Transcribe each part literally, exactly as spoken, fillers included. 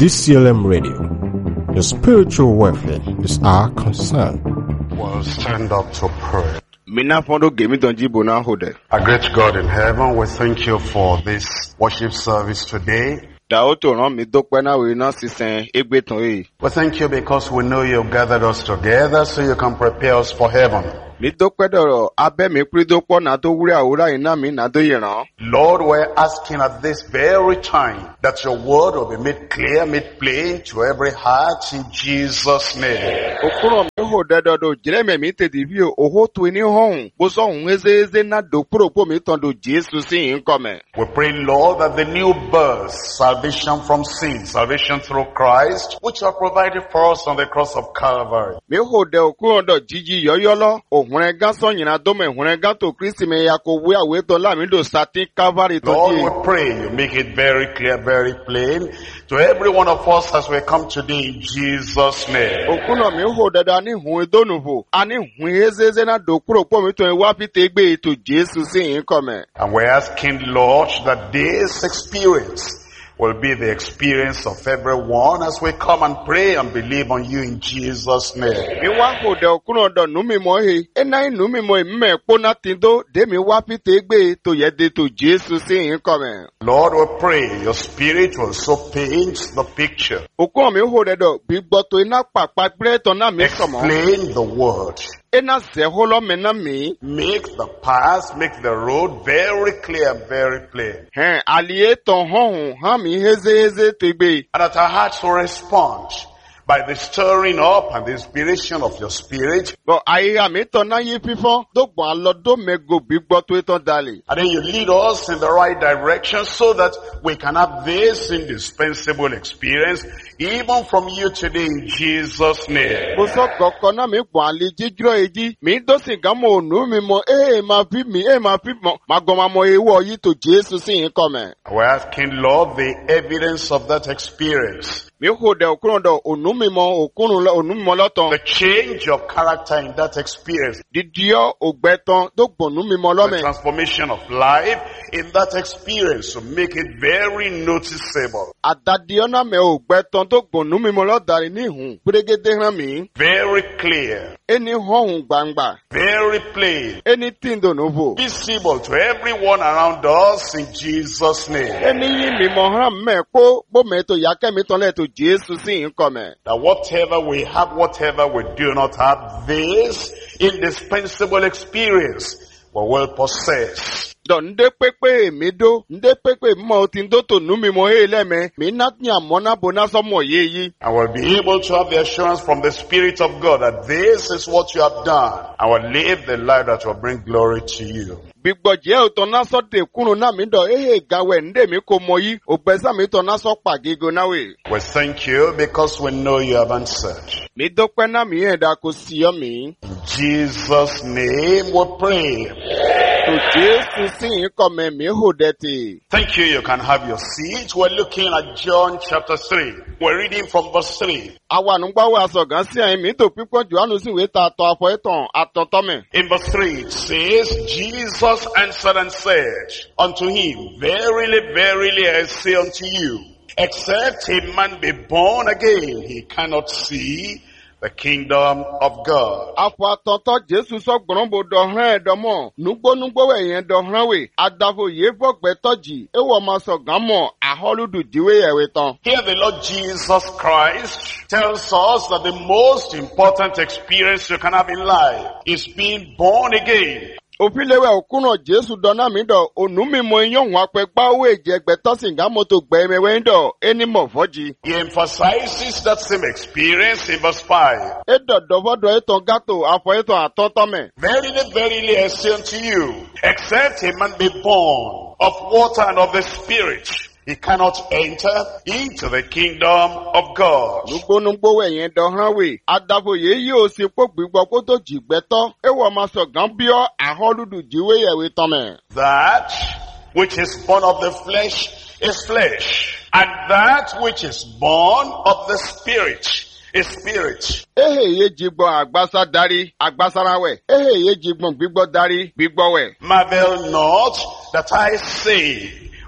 D C L M Radio. Your spiritual welfare is our concern. Well, stand up to pray. Mina fondo gemi donji bona hode. Our great God in heaven, we thank you for this worship service today. Da to ran mi dúpẹ́ na we na sisen egbe ton yi. We thank you because we know you've gathered us together so you can prepare us for heaven. Mi dúpẹ́ dọ̀rọ̀ abẹ́ mi pírí dọ́pọ̀ na tó wúrẹ́ àwòrán iná mi na tó yẹ̀ràn. Lord, we're asking at this very time that your word will be made clear, made plain to every heart in Jesus' name. Okuro mi ho dedodo jireme mi te divi o oho tu ni hon. Bo so hun eze eze na do puro po mi ton do Jesus sin come. We pray, Lord, that the new birth, salvation from sin, salvation through Christ, which are provided for us on the cross of Calvary. Mi ho de okuro do jiji yoyolo o hunre gan so nyina do me hunre gan to Kristi me ya ko we awe to la mi do satin Calvary to Lord, ji. we pray you make it very clear, very plain to every one of us as we come today in Jesus' name. Okuno mi ho dada ni hun edonuvo ani hun eze eze na do puro po mi ton wa pite gbe to Jesus sin come. And we're asking, Lord, that this experience will be the experience of everyone as we come and pray and believe on you in Jesus' name. Mi wa ho de okuno do nu mi mo he ena nu mi mo me po na tindo de mi wa pite gbe to ye de to Jesus sin come. Lord, we pray your spirit will so paint the picture. Okuno mi ho de do bi gbo to ina papa gbe to na mi somo. Explain the word. Ena se holo me na mi Make the path, make the road very clear, very plain. hen aliye ton hon ha mi heze heze to gbe. And that our hearts will respond by the stirring up and the inspiration of your spirit. But aye mi to na yi fifo do gbo lo do me go bi gbo to to dali. And then you lead us in the right direction so that we can have this indispensable experience even from you today in Jesus' name. Mo so koko na mi gbo ali jijro eji mi do sin gan mo nu mi mo eh ma fi mi eh ma fi mo ma go ma mo ewo yi to Jesus sin come. We're asking, Lord, the evidence of that experience, Mi ho de okun do onu mi mo okun lo onu mi mo loton. the change of character in that experience, Didio ogbeton do gbonu mi mo lo the me. transformation of life in that experience to make it very noticeable, Adadio na me ogbeton do gbonu mi mo lo dari ni hun. Pregede han mi. very clear, Eni hohun gbangba. very plain, Anything do novo. visible to everyone around us in Jesus' name. Eni yi mi mo han me ko bo me to yake mi ton le to Jesus sin come. That whatever we have, whatever we do not have, this indispensable experience we will possess. Do nde pepe mi do nde pepe mo tin do to nu mi mo he le me mi na nya mo na bo na so mo ye yi. And we'll be able to have the assurance from the Spirit of God that this is what you have done. And we'll live the life that will bring glory to you. Bigbo je o to na so de kunu na mi do ehe gawe nde mi ko mo yi o pesa mi to na so pagego na we. We thank you because we know you have answered. Mi do pe na mi e da ko si o mi. In Jesus' name we pray. To Jesus sin come mi ho de ti. Thank you. You can have your seat. We're looking at John chapter three. We're reading from verse three. Awa nu gba wa so gan si an mi to pipon Johanu si we ta to afo etan atoto me. In verse three it says, Jesus answered and said unto him, Verily, verily, I say unto you, except a man be born again, he cannot see the kingdom of God. Afo atoto Jesu so gbon bo do han e do mo. Nugbo nugbo we yen do han we. Adafo ye fo gbe toji. E wo ma so gan mo aholudu diwe ye we tan. Here the Lord Jesus Christ tells us that the most important experience you can have in life is being born again. Ofilewe okuno Jesu dona mi do onu mi mo yan wa pe pa we je gbe to singa moto gbe me we do eni mo foji. He emphasizes that same experience in verse five. E do do bodo e ton gato afo e ton atoto me. Verily, verily, I say unto you, except a man be born of water and of the Spirit, he cannot enter into the kingdom of God. Nugbo nugbo we yen do han we. Adafo ye yi o si po gbigbo ko to ji gbe to. E wo ma so gan bi o aholudu diwe ye we tan me. That which is born of the flesh is flesh, and that which is born of the Spirit is spirit. Ehe ye jigbo agbasa dari, agbasara we. Ehe ye jigbo gbigbo dari, gbigbo we. Marvel not that I say,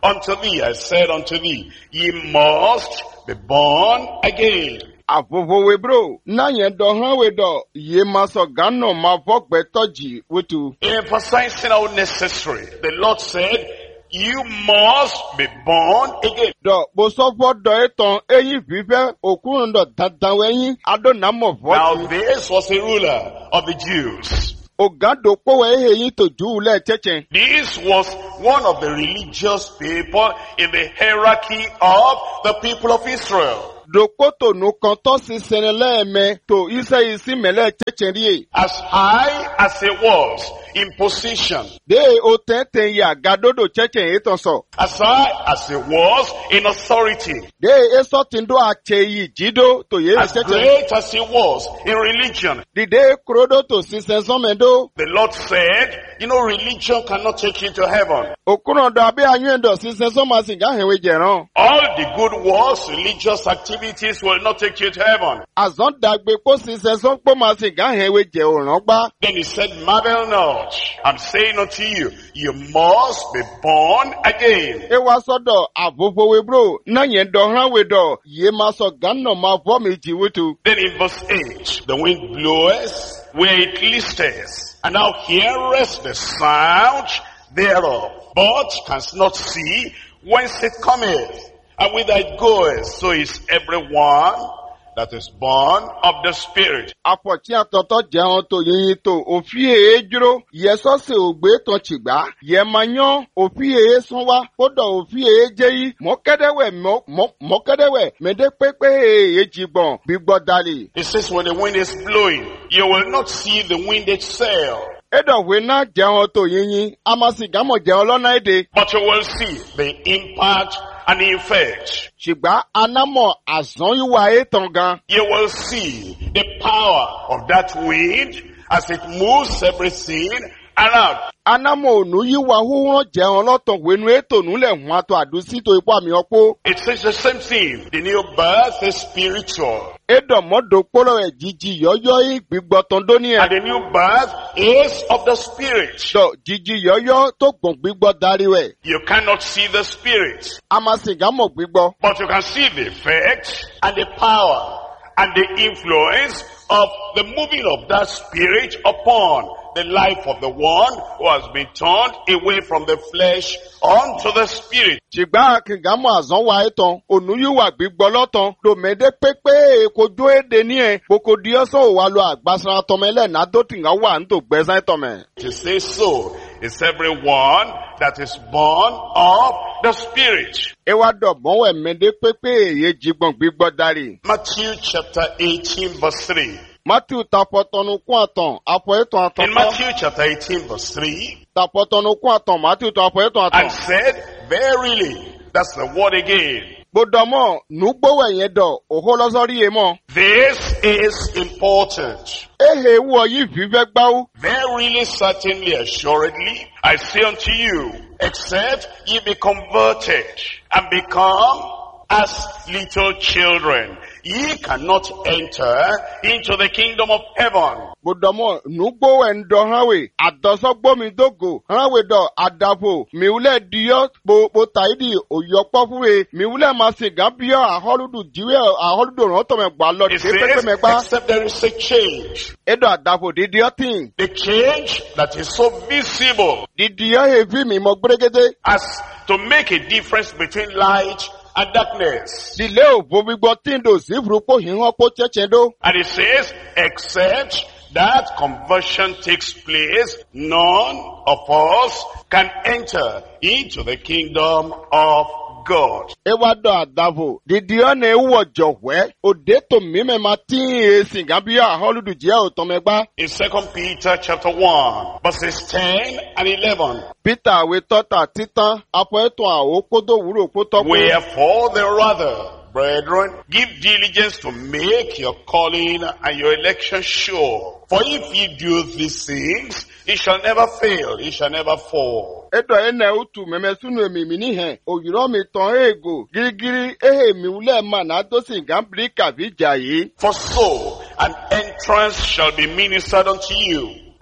unto thee, I said unto thee, ye must be born again. Avovowe bro, na yen do han we do, ye maso gano ma vokbe toji wetu. Emphasizing how necessary. The Lord said, you must be born again. Do, bo so fo do eton, eyin vive, okurun do dandan weyin, ado namo Now voti. this was a ruler of the Jews. Ogado po we eyin to ju le chechen. This was one of the religious people in the hierarchy of the people of Israel. Dokoto no kanto si senele me to ise isi mele chechen rie. As high as he was in position, De o ten ten ya gadodo chechen eton so. as high as he was in authority, De eso tindo ache yi jido to ye as chechen. great as he was in religion, Di de krodo to si senson mendo. the Lord said, you know, religion cannot take you to heaven. Okuron do abe anyu do si senson ma si ga henwe jeran. All the good works, religious activities will not take you to heaven. Azon dagbe ko si senson po ma si ga henwe je oran gba. Then he said, marvel not, I'm saying unto you, you must be born again. E wa sodo avovowe bro, na yen do ran we do, ye ma so ganno ma vo meji wetu. Then in verse eight, the wind bloweth where it listeth, and thou hearest the sound thereof, but canst not see whence it cometh, and whither it goeth. So is everyone that is born of the Spirit. Apochi atoto jeon to yin to ofie ejuro, ye so se ogbe ton chigba, ye manyo ofie sonwa, kodo ofie ejeyi, mokedewe mo mokedewe, mede pepe ejigbon, bigbo dali. It says when the wind is blowing, you will not see the wind itself, Edo we na jeon to yin, amasi gamo jeon lona ede. but you will see the impact and the effect. Chigba anamo azon yuwa eton gan. You will see the power of that wind as it moves everything around. Anamo onu yiwa huhun jeon loton wenu eto nule hun ato adusi to ipo ami opo. It says the same thing. The new birth is spiritual. Edo modo polo e jiji yoyo yi gbigbo tondo ni And e. the new birth is of the Spirit. So jiji yoyo to gbon gbigbo dari we. You cannot see the Spirit, Amasi gamo gbigbo. but you can see the effect and the power and the influence of the moving of that Spirit upon the life of the one who has been turned away from the flesh unto the Spirit. Chigba kingamo azon wa eton, onu yiwa gbigbo loton, do mede pepe kojo ede ni e, boko dioso wa lo agbasara tomele na do tinga wa nto gbezan tome. To say so is everyone that is born of the Spirit. Ewa do bon we mede pepe ye jigbon gbigbo dari. Matthew chapter eighteen verse three. Matthew tapotonu kun atan, apo eton atan. In Matthew chapter eighteen verse three, Tapotonu kun atan, Matthew to apo eton and atan. said, verily, that's the word again, Bodomo, nugbowe yen do, oho lozori ye mo. this is important. Ehe wo yi vive gbau. Verily, certainly, assuredly, I say unto you, except ye be converted and become as little children, ye cannot enter into the kingdom of heaven. Bodomo, nugbowe ndo hanwe, adosogbo mi dogo, hanwe do adafo, mi ule diyo, bo, bo taidi, oyopo fuwe, mi ule masi gambio, aholudu diwe, aholudu ronto me gba lo, It de pepe me says, gba. except there is a change. Edo adafo, di diyo tin. The change that is so visible Di diyo hevi mi mo gregede. as to make a difference between light and darkness. Di leo bo mi gbo tin do zivru po hinho po chechen do. And it says, except that conversion takes place, none of us can enter into the kingdom of God. Ewa do adafo, di diyo ne uwo jowwe, ode to mi me ma tin e sin gambio, aholudu jia o to me gba. In Second Peter chapter one, verses ten and eleven, Peter we tota titan, apo eton a okodo wuro ko to. wherefore the rather, brethren, give diligence to make your calling and your election sure. For if ye do these things, ye shall never fail, ye shall never fall. Edo ene utu meme sunu emi mi ni hen, oyiro mi ton ego, girigiri ehe mi ule ma na dosi gambli ka vi jayi. For so an entrance shall be ministered unto you,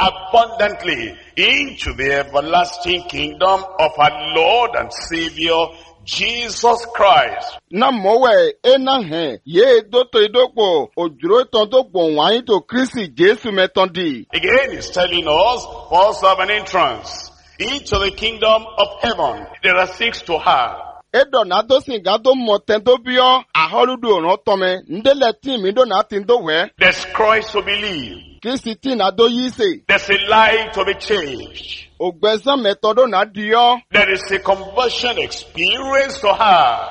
abundantly into the everlasting kingdom of our Lord and Savior, Jesus Christ. Na mowe ena he ye doto idokpo ojuro ton to gbon wan to Kristi Jesu metondi. Again, he's telling us, for us to have an entrance into the kingdom of heaven. There are things to have. Edo na do singa do motendo bio aholudu oran tome ndele tin mi do na tin do we. There's Christ to believe. Kristi tin na do yise. There's a life to be changed. Ogbezan metodo na dio. There is a conversion experience to have.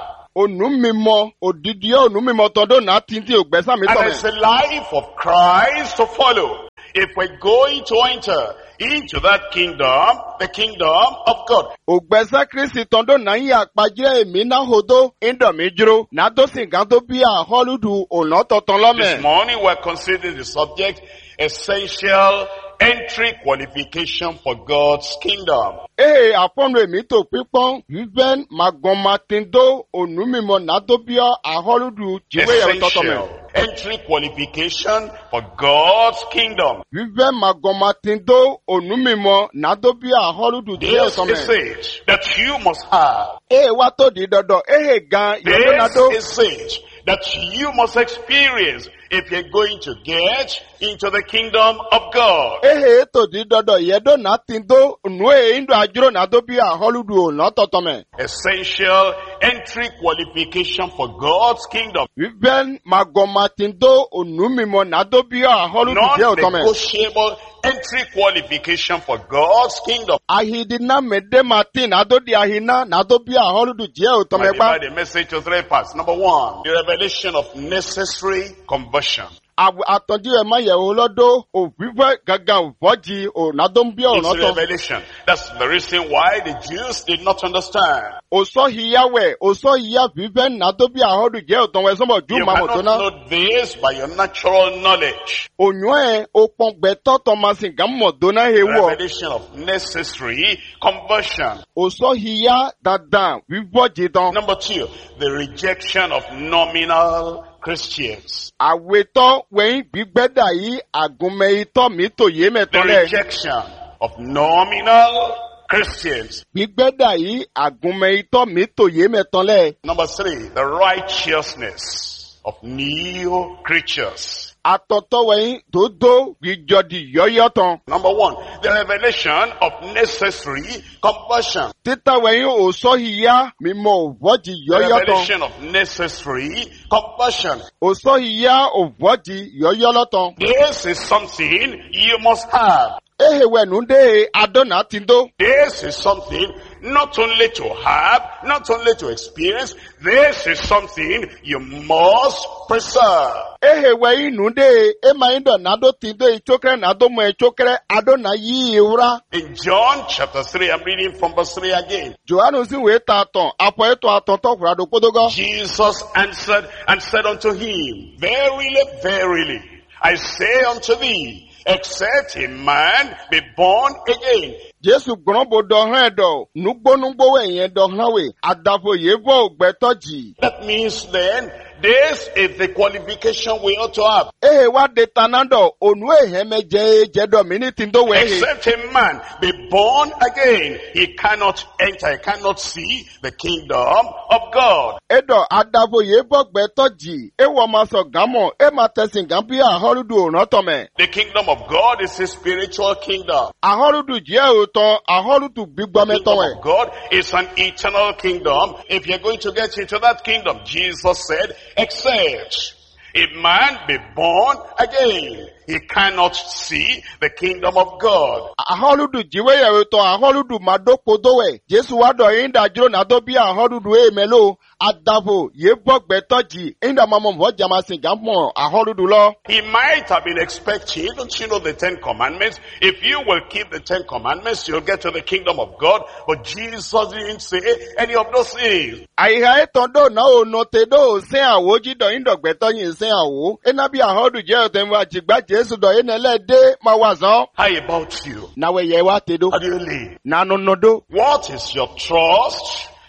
Onumimo odidio onumimo todo na tinti ogbezan mi And tome. there's a life of Christ to follow. If we're going to enter into that kingdom, the kingdom of God. Ogbezan Kristi tondo na yi apajire emi na hodo indo mi juro na do singa do bi aholudu ona toton lo This me. morning we're considering the subject, essential entry qualification for God's kingdom. Ee apono emi to pipon viven magoma tindo onumimo na do bi aholudu jiwe ye toton me. Essential entry qualification for God's kingdom. Vive magomatindo onumimo nadobi aholudu This die is some. it that you must have. Eh wato di dodo eh gan yodo nado. This is it that you must experience if you're going to get into the kingdom of God. Eh to di dodo yedo natindo nwe indo ajuro nadobi aholudu na totome. Essential entry qualification for God's kingdom. Vive magomatindo onumimo nadobi aholudu die otome. Non-negotiable entry qualification for God's kingdom. Ahidina mede matin adodi ahina nadobi aholudu die I otome ba. divide the message to three parts. Number one, the revelation of necessary conversion. Atonji e ma ye olodo o vive gaga voji o nadombi o It's noto. revelation. That's the reason why the Jews did not understand. Oso hiyawe, oso hiya vive nadobi ahodu je otonwe somo ju You mamo cannot tona. know this by your natural knowledge. Onyo e opon gbeto tomasin gammo dona hewo. Revelation of necessary conversion. Oso hiya dadan vivoji don. Number two, the rejection of nominal Christians. Aweto weyin gbigbeda yi agunme ito mi to ye The metole. rejection of nominal Christians. Gbigbeda yi agunme ito mi to ye metole. Number three, the righteousness of new creatures. Atoto weyin dodo gijodi yoyoton. Number one, the revelation of necessary conversion. Tita weyin oso hiya mimo voji The yoyoton. revelation of necessary conversion. Oso hiya ovoji yoyoloton. This is something you must have. Ehe wenunde adona tindo. This is something not only to have, not only to experience, this is something you must preserve. Ehe we inunde ema indo nado tindo ichokre nado mo ichokre adona yi ura. In John chapter three, I'm reading from verse three again. Johannu si we taton apo eto aton to furado kodogo. Jesus answered and said unto him, Verily, verily, I say unto thee, except a man be born again. Jesu gbonbo do han do nugbonugbo we yen do han we adafo yevo ogbetoji. That means then, this is the qualification we ought to have. Ehe wa de tanando onu ehe meje jedo mini tindo we. Except a man be born again, he cannot enter, he cannot see the kingdom of God. Edo adafo yevo ogbetoji ewo maso gamo e ma tesin gambi aholudu onotome. The kingdom of God is a spiritual kingdom. Aholudu je oton aholudu gbigba The kingdom meton we. of God is an eternal kingdom. If you're going to get into that kingdom, Jesus said, except a man be born again, he cannot see the kingdom of God. Aholudu jiwe ya weto aholudu madoko dowe. Jesu wado inda jiro na dobi aholudu e melo. Adavo yebok betoji inda mamon voja masigamo aholudu lo. He might have been expecting, don't you know the Ten Commandments? If you will keep the Ten Commandments, you'll get to the kingdom of God. But Jesus didn't say any of those things. Aiha etondo na o notedo se awo jido indo betoji se awo. Enabi aholudu je otenwa jigba Jesu do enele de mawazan. How about you? Na we ye wa tedo. How do you live? Na no nodo. What is your trust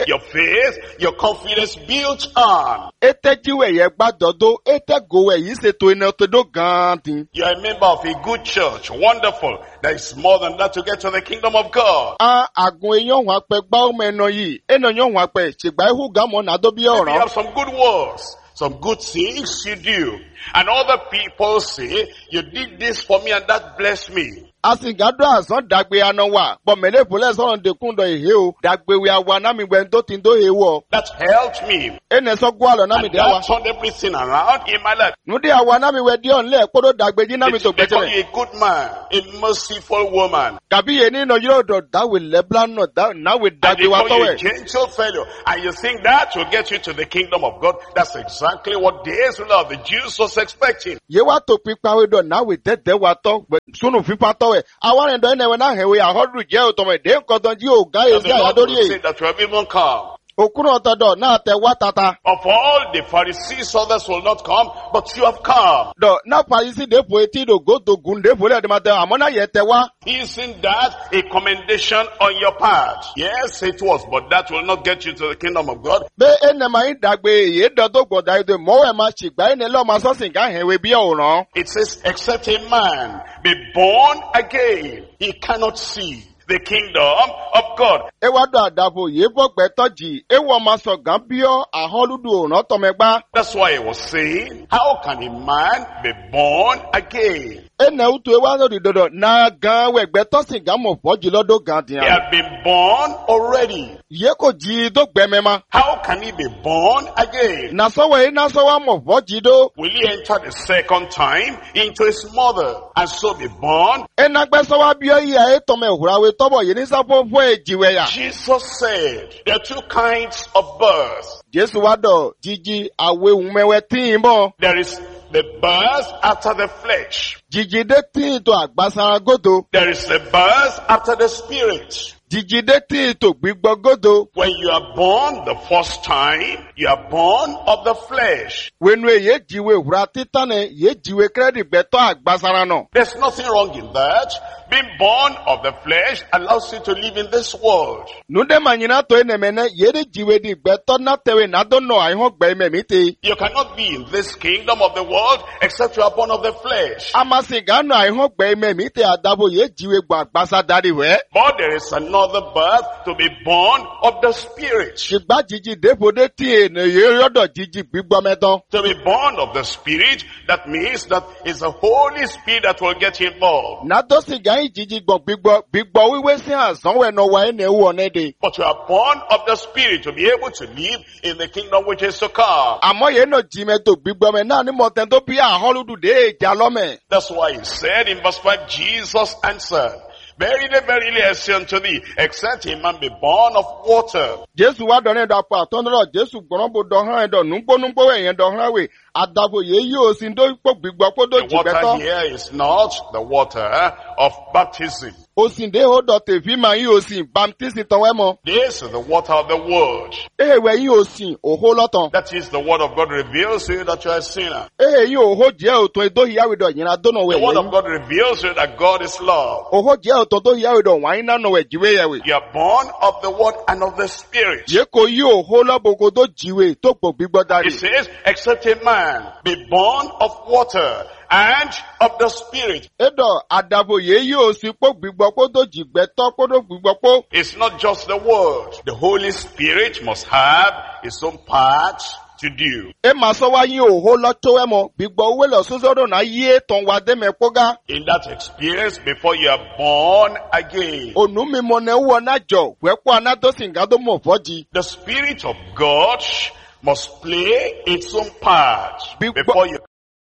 your faith, your confidence built on. Ete jiwe ye gbadodo, ete gowe yi se to ene otodo ganti. You're a member of a good church. Wonderful. There is more than that to get to the kingdom of God. A agun eyan wa pe gba o meno yi, eno yan wa pe segba ihu gamo na do bi Maybe you oran. have some good works, some good things you do. And other people say, you did this for me and that blessed me. Asingado asan dagbe ana wa, bo mele pole so de kundo ehe o, dagbe we awa na mi gbe ndo tin do ewo. That helped me. Ene so gwa lo na mi And de awa. that turned everything around in my life. Nu de awa na mi we di on le podo dagbe ji na mi It's to because gbetele. you're a good man, a merciful woman. Kabi ye ni no yo do da we lebla no da na we And dagbe wa because to you're a we. gentle fellow, and you think that will get you to the kingdom of God, that's exactly what the Israel of the Jews was expecting. Ye wa to pipa we do na we de de wa to sunu fipa to we. Awa ndo ene we na he we a hodru je o to me de nkan don ji o ga ye And the si Lord will ayadori say e. that you have even come. Okunu otodo na te wa tata. Of all the Pharisees, others will not come, but you have come. Do na parisi de po eti do go to gun de po le de ma te amona ye te wa. Isn't that a commendation on your part? Yes, it was, but that will not get you to the kingdom of God. Be ene ma yin dagbe ye do to gboda ide mo we ma sigba ene lo ma so sin ga he we bi oran. It says, except a man be born again, he cannot see the kingdom of God. E wa do adafo ye bo gbe toji e wo ma so gan bi o aholudu oran to me gba. That's why he was saying, how can a man be born again? Ene utu e wa no di dodo na gan we gbe to sin gan mo foji lodo gan He dian. had been born already. Ye ko ji do gbe me ma. How can he be born again? Na so we na so wa mo foji do. Will he enter the second time into his mother and so be born? E na gbe so wa bi o ya e to me hura we to bo ye ni sa fo fo ejiwe ya. Jesus said, there are two kinds of birth. Jesu wa do jiji awe unmewe tin bo. There is the birth after the flesh. Jiji de tin to agbasara godo. There is the birth after the spirit. Jiji de tin to gbigbo godo. When you are born the first time, you are born of the flesh. Wenu e ye jiwe hura titane ye jiwe credit gbe to agbasara no. There's nothing wrong in that. Being born of the flesh allows you to live in this world. Nude manyina to enemene ye de jiwe di gbe to na tewe na do no ai ho gbe me mi te. You cannot be in this kingdom of the world except you are born of the flesh. Amasi gano ai ho gbe me mi te adabo ye jiwe gba agbasa dari we. But there is another birth to be born of the spirit. Sigba jiji depo de ti ene ye yodo jiji gbigbo medan. To be born of the spirit, that means that it's the Holy Spirit that will get involved. Na do siga yin jiji gbon gbigbo gbigbo wiwe si asan we no wa ene wo ne de. But you are born of the spirit to be able to live in the kingdom which is to come. Amo ye no jime to gbigbo me na ni mo ten to bi aholudu de eja lo me. That's why he said in verse five, Jesus answered, verily, verily, I say unto thee, except a man be born of water. Jesu wa do ne do pa to no Jesu gboron bo do han do nugbo nugbo we yen do han we adabo ye yi o sin do po gbigbo po do The water jibeto. here is not the water of baptism. O sin de ho do te fi ma yi o sin baptism ton we mo. This is the water of the word. E we yi o sin o ho loton. That is the word of God reveals to you that you are a sinner. E yi o ho je o to do ya we do yin do no we. The word of God reveals to you that God is love. O ho je o to do ya we do wan na no we jiwe ye we. You are born of the word and of the spirit. Ye ko yi o ho lo bo ko do jiwe to po gbigbo dari. It says, except a man be born of water and of the spirit. Edo adabo ye yi o si po gbigbo po do jigbe to po do gbigbo po. It's not just the word. The Holy Spirit must have its own part to do. E ma so wa yin o ho lo to we mo gbigbo we lo so so do na yi ton wa de me poga. In that experience before you are born again. Onu mi mo ne wo na jo we po ana to singa do mo foji. The Spirit of God must play its own part Be- before you.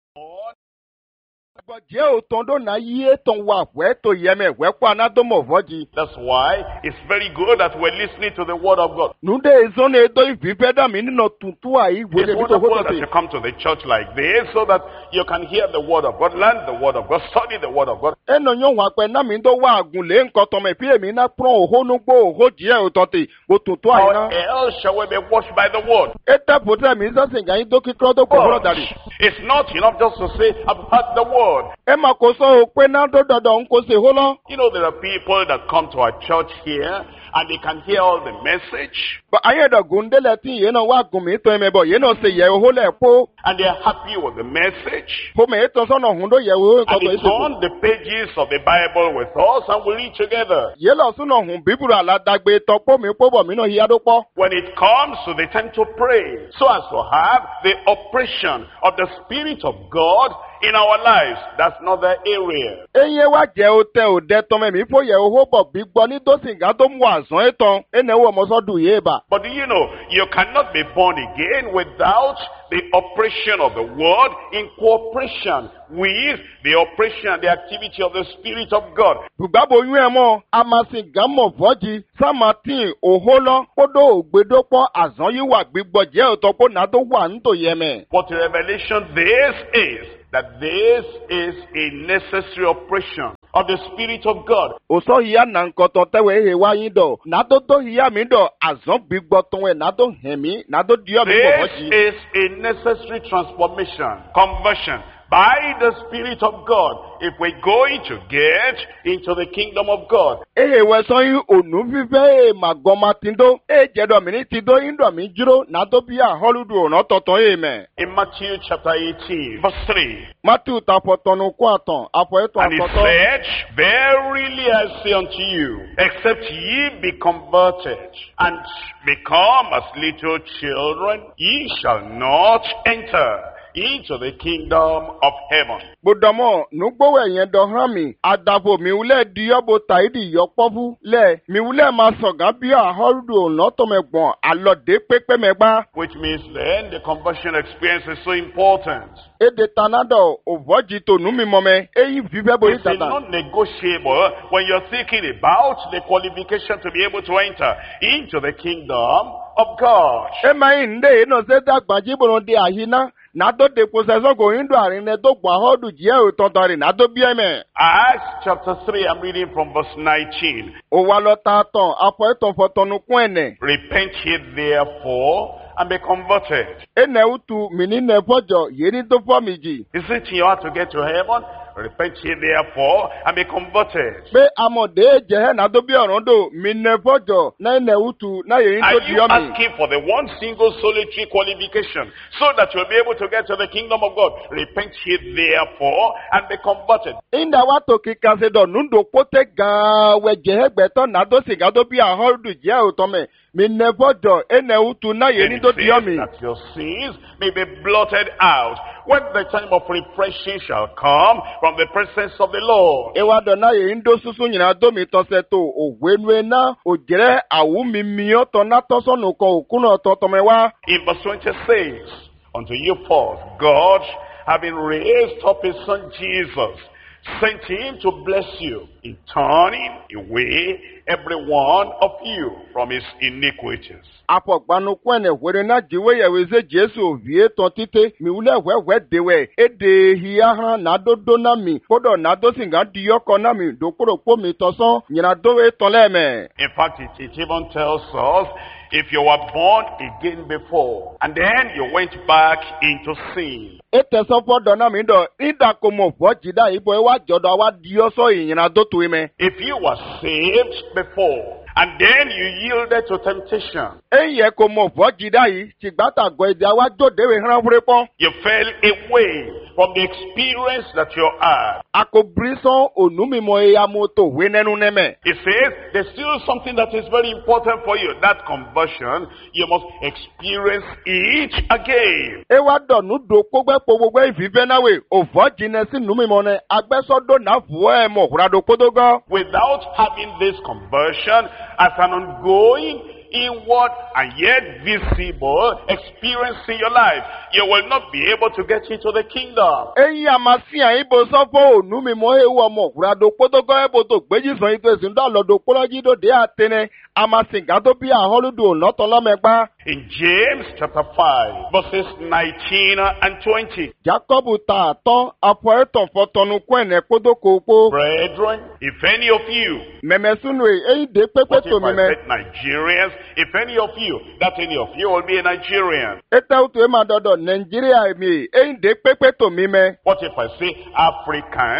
Gbigbo je o ton do na yi ton wa we to ye me we po ana do mo foji. That's why it's very good that we're listening to the word of God. Nude zo ne do ifi pe da mi nino tuntu ai wo It's le bi to ho wonderful to that you te. come to the church like this so that you can hear the word of God, learn the word of God, study the word of God. Eno yon wa pe na mi do wa agun le nkan to me pi emi na pro o ho nu gbo o ho je o to te wo tuntu ai How na. else shall we be washed by the word? Eta potre mi so singa yin do kikro do ko ho dari. It's not enough just to say, I've heard the word. E ma ko so o pe na do do do nko se ho lo. You know, there are people that come to our church here and they can hear all the message, Ba aye do gundele tin ye no wa gumi to me bo ye no se ye ho le po. and they are happy with the message. Po me to so no hundo ye wo ko And to they ise. turn the pages of the Bible with us and we read together. Ye lo so no hun biburu ala dagbe to po mi po bo mi no hiya do po. When it comes to the time to pray, so as to have the operation of the Spirit of God in our lives, that's another area. Eye wa je o te o de to me mi fo ye o ho bo bi gbo ni to sin ga to mu asan etan ene wo mo so du ye ba. But do you know, you cannot be born again without the operation of the Word in cooperation with the operation and the activity of the Spirit of God. Bugba bo yun e mo amasin gan mo foji samatin o ho lo podo ogbedopo asan yi wa gbigbo je o to po na to wa nto ye me. What a revelation this is, that this is a necessary operation of the Spirit of God. O so hiya na nkan to tewe he wa yin do na to to hiya mi do asan gbigbo ton we na to hemi na to di o mi mo This foji. is a necessary transformation, conversion by the Spirit of God if we're going to get into the kingdom of God. Ehe we so yin onu fife e magoma tindo e je do mi ni tindo yin do mi juro na to bi a holudu o na to ton e me. In Matthew chapter eighteen, verse three, Matthew ta potonu ku atan apo eto and he akoto. said, Verily I say unto you, except ye be converted and become as little children, ye shall not enter into the kingdom of heaven. Bodomo nugbowe yen do han mi adabo mi ule di obo taidi yopofu le mi ule ma sogan bi a holudu o na to me gbon alode pepe me gba. Which means then the conversion experience is so important. Ede tanado ovoji to nu mi mome eyin fife bo It's itata. non-negotiable when you're thinking about the qualification to be able to enter into the kingdom of God. E ma yin nde no se dagba jiboron de ahina na to de possession go yin do arin ne to gba hodu je o tontori na to bi eme. Acts chapter three, I'm reading from verse nineteen. O wa lo ta ton apo eton fotonu kun ene. Repent ye therefore and be converted. Ene utu mini ne fojo yeri to fo miji. Is it in you to get to heaven? Repent ye therefore and be converted. Pe amode je na to bi orun do mi ne fojo na ene utu na yeri Are to you di o mi. asking for the one single solitary qualification so that you'll be able to get to the kingdom of God? Repent ye therefore and be converted. Inda wa to kika se do nundo pote gan we je egbe to na do siga do bi a hodu je o to me mi ne fojo ene utu na Then yeri it to di o says mi. that your sins may be blotted out when the time of refreshing shall come from the presence of the Lord. Ewa do na yeri ndo susu nyina do mi to se to ogwenu na o jere awu mi mi o to na to so no ko okuno to to me wa. In verse twenty-six, unto you first, God, having raised up his son Jesus, sent him to bless you in turning away every one of you from his iniquities. Apogbanu kwene were na jiwe ye weze Jesu vie ton tite mi ule wewe dewe ede hiya han na do do na mi podo na do singa di yoko na mi do kuro po mi toson nyina do we ton leme. In fact, it, it even tells us, if you were born again before, and then you went back into sin, Ete so podo na mi do ida ko mo fo jida ibo e wa jodo wa di oso nyina do to me. if you were saved before, and then you yielded to temptation, Eye ko mo fo jida yi tigbata go ide wa jode we han fure pon. you fell away from the experience that you had. Ako brison onu mi mo e ya moto we nenu neme. It says there's still something that is very important for you. That conversion, you must experience it again. E wa do nu do pogbe pogbe ifife na we o fo jine si nu mi mo ne agbeso do na fu e mo hura do podogo. Without having this conversion as an ongoing, inward, and yet visible experience in your life, you will not be able to get into the kingdom. Eyi amasi an ibo so fo onu mi mo e wo mo hura do podogo e bo to gbeji so ito esin do lo do poloji do de atene amasi ga to bi a holudu no to lo megba. In James chapter five, verses nineteen and twenty. Jacob ta ton apo eton fo tonu kwene podoko po. Brethren, if any of you, Memesunu e de pepe what to if mi I me. said Nigerians, if any of you, that any of you will be a Nigerian. Ete utu e ma dodo Nigeria mi e de pepe to mi me. What if I say Africans,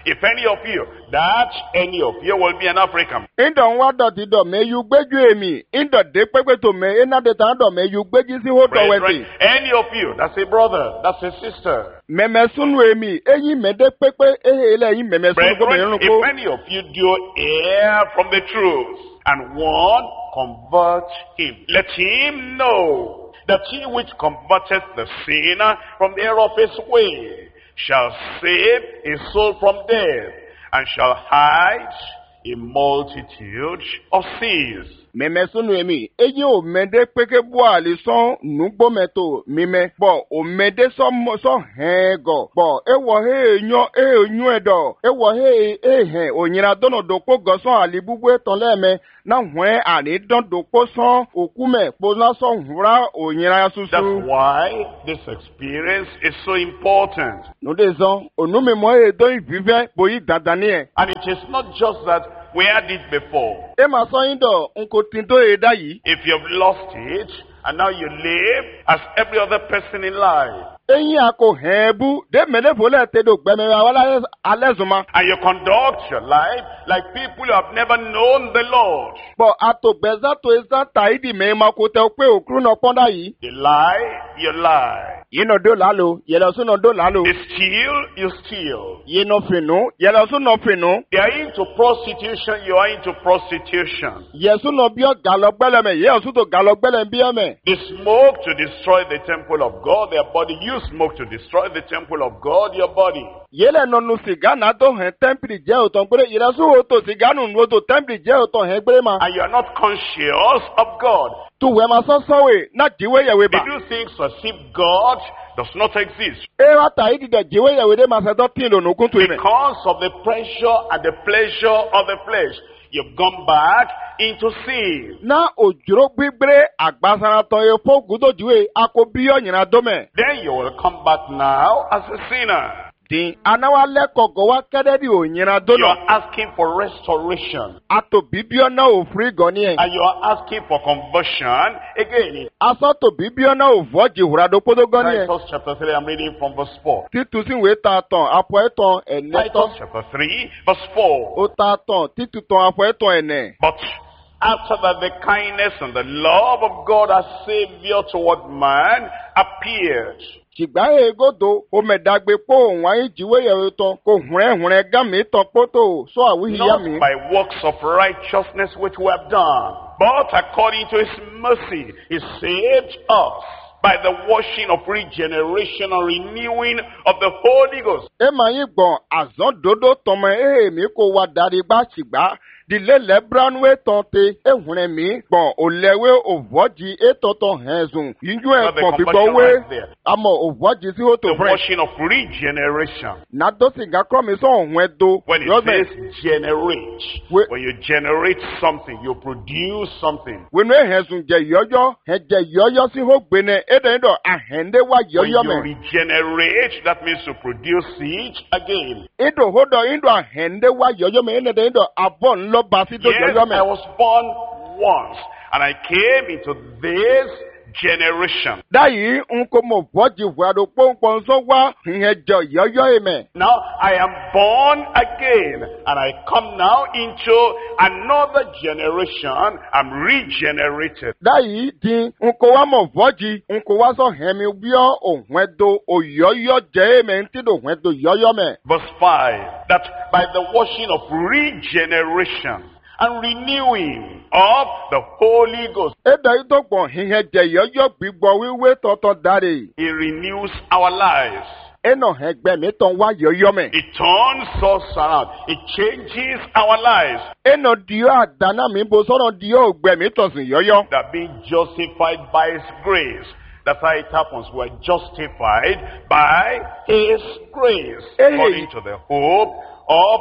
if any of you, that any of you will be an African. Indo nwa dọ̀tí dọ̀ mẹ́ yu gbẹ́jú èmi. Indo dé pẹ́pẹ́ tó mẹ́ iná dé tán dọ̀ mẹ́ yu gbẹ́jú sí hó dọ̀ wẹ̀sì. Brethren, any of you, that's a brother, that's a sister. Mẹ̀mẹ́ sunu èmi. Eyín mẹ́dẹ́ pẹ́pẹ́ ehe ilẹ̀ yín mẹ̀mẹ́ sunu kó mẹ́rin Brethren, kó. if any of you do err from the truth, and one convert him, let him know that he which converteth the sinner from the error of his way shall save his soul from death, and shall hide a multitude of sins. Mẹ̀mẹ́ sunu èmi. Eyín ò mẹ́dẹ́ pẹ́kẹ́ bú àlè sán nùgbọ́ mẹ́tò mímẹ́. Bọ̀ ò mẹ́dẹ́ sọ hẹ́n gọ̀. Bọ̀ ewọ̀ hẹ́ nyọ́ ẹ̀ nyọ́ ẹ̀dọ̀. Ewọ̀ hẹ́ ehẹ̀ ònyìnà dọ́nà dòkó gọ̀sán àlè búbú ẹ̀tàn lẹ́ẹ̀mẹ́. Na hwẹ́ àlè dán dòkó sán òkú mẹ́ kpọ́nà sán hùrà ònyìnà That's susu. why this experience is so important. Nùdé zan onúmímọ́ èdè ìfífẹ́ bòyí dandan ní ẹ̀. And it is not just that we had it before. Ẹ máa sọ yín dọ̀ nkò tí tó yẹ dá yìí. If you've lost it, and now you live as every other person in life, Eyín àkó hẹ́ẹ́ bú dé mẹ́lẹ́fọ́lẹ́ tẹ́lẹ̀ gbẹmẹ́rẹ́ àwọn alẹ́zùnmá. and you conduct your life like people who have never known the Lord, Bọ̀ àtògbẹ́sà tó ẹ̀sà tàídì mẹ́ẹ̀má kó tẹ pé òkúrú náà pọ́ndà yìí. you lie, you lie. Yìí nà dó làálò, yẹlẹ sún nà dó làálò. You steal, you steal. Yìí nà fìnnú, yẹlẹ sún nà fìnnú. They are into prostitution, you are into prostitution. Yẹ̀sùn nà bíọ́ gàlọ́ gbẹ́lẹ́mẹ̀, yẹ̀sùn tó gàlọ́ gbẹ́lẹ́ bí ẹ̀mẹ̀. They smoke to destroy the temple of God, their body. You smoke to destroy the temple of God, your body. Yẹlẹ nọnu sìgá náà tó hẹ̀ tẹ́ḿpìlì jẹ́ òtàn gbére. Yẹlẹ sún wo tó sìgá nù nù tó tẹ́ḿpìlì jẹ́ òtàn hẹ̀ gbére ma. And you are not conscious of God. Tu wẹ̀ ma sọ́sọ́wé náà jíwé yẹ̀wé They bá. do things as if God does not exist. Ẹ wá tàídì dẹ̀ jíwé yẹ̀wé dé ma sẹ́tọ́ tí lò nùkún tu ìmẹ̀. Because of the pressure and the pleasure of the flesh, you've gone back into sin. Na òjòrò gbígbére àgbàsáratọ̀ yẹ fó gúdò jíwé akó bíyọ̀ nyìnà dómẹ̀. Then you will come back now as a sinner. Dín anáwá lẹ́kọ̀ọ́gọ́ wá kẹ́dẹ́ di ònyìnà You dónà. are asking for restoration. Ato bíbíọ́ náà ò fúrí gan ni ẹ̀. And you are asking for conversion again. Asọ́tò bíbíọ́ náà ò fọ́ jìhùràdó kótó gan ni ẹ̀. Titus chapter three, I'm reading from verse four. Títù sí ìwé ta tàn àpò ẹ̀tàn ẹ̀nẹ́ tán. Titus chapter three, verse four. Ó ta tàn títù tàn àpò ẹ̀tàn ẹ̀nẹ́. But after that the kindness and the love of God as Savior toward man appeared. Ṣìgbà ègòdò omẹ̀dàgbé pò òun ayé jíwé yẹ̀wé tán kò hùrẹ́ hùrẹ́ gán mi tán pótó sọ àwíyá Not mi. by works of righteousness which we have done, but according to His mercy, He saved us by the washing of regeneration and renewing of the Holy Ghost. Ẹ máa yín gbọ̀n àzán dòdò tọmọ èèmí kò wá darí gbá ṣìgbà. Dìlé lẹ́bránúwé tán te ehùnrẹ́ mi gbọ̀n òlẹ́wé òvọ́jì ètòtò hẹ̀zùn. Yíyú ẹ̀ Not the pọ̀ compassion bíbọ̀ wé right there. àmọ̀ òvọ́jì sí ó tó The fẹ́. washing of regeneration. Nàdọ́sì gàkọ́ mi sọ òun ẹ̀dọ́. When it says generate, We- when you generate something, you produce something. Wenu ehẹ̀zùn jẹ yọ́yọ́ ẹ̀jẹ̀ yọ́yọ́ sí hó gbénẹ ẹ̀dẹ̀ẹ̀dọ̀ àhẹ̀ndé wá When yọ́yọ́ you mẹ́. regenerate, that means to produce it again. Ìdò hódọ̀ ìdò àhẹ̀ndé wá yọ́yọ́ mẹ́ ẹ̀dẹ̀ẹ̀dọ̀ àbọ̀ ńlọ́ba sí tó Yes, yọ́yọ́ I mẹ́. was born once, and I came into this generation. Dáyìí ń kó mọ̀ vọ́jì vùadó pọ́npọ́n sọ wá ìhẹ̀jọ̀ yọ́yọ́ ìmẹ̀. Now I am born again, and I come now into another generation. I'm regenerated. Dáyìí dín ń kó wá mọ̀ vọ́jì ń kó wá sọ hẹ̀mí bíọ́ òun ẹ̀dọ̀ òyọ́yọ́ jẹ́ ìmẹ̀ ń tìdò òun ẹ̀dọ̀ yọ́yọ́ mẹ́. Verse five, that by the washing of regeneration and renewing of the Holy Ghost, Ẹ̀dọ̀ ìdọ̀gbọ̀n ìhẹ̀jẹ̀ yọ́yọ́ gbígbọ́ wíwé tọ̀tọ̀ dáre. He renews our lives. Ẹnà ẹgbẹ́ mi tán wá yọ́yọ́ mẹ́. It turns us around. It changes our lives. Ẹnà diọ́ àdáná mi bo sọ́nà diọ́ ògbẹ́ mi tọ̀sìn yọ́yọ́. That being justified by His grace. That's how it happens. We're justified by His grace. Hey. According to the hope of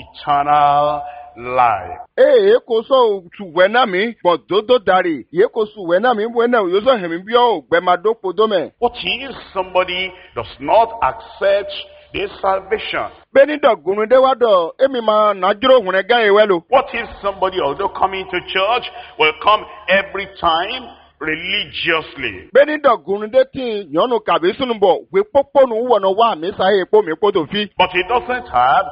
eternal life. Ee kò sọ òtùwẹ̀ náà mi pọ̀ dódó darí. Yé kò sùwẹ̀ náà mi wẹ̀ náà yóò sọ hẹ̀mí bí ọ́ ògbẹ́ máa dópo dómẹ̀. What if somebody does not accept this salvation? Bẹ́ẹ̀ni dọ̀gùnrin déwádọ̀ èmi máa nàjúrò òhun ẹ̀gá ìwẹ́ lo. What if somebody, although coming to church, will come every time religiously? Bẹ́ẹ̀ni dọ̀gùnrin dé tí yọ̀nù kàbí sùnù bọ̀ wé pópónù wọ̀nà wá mi sáyé epo mi kó tó fi. But he doesn't have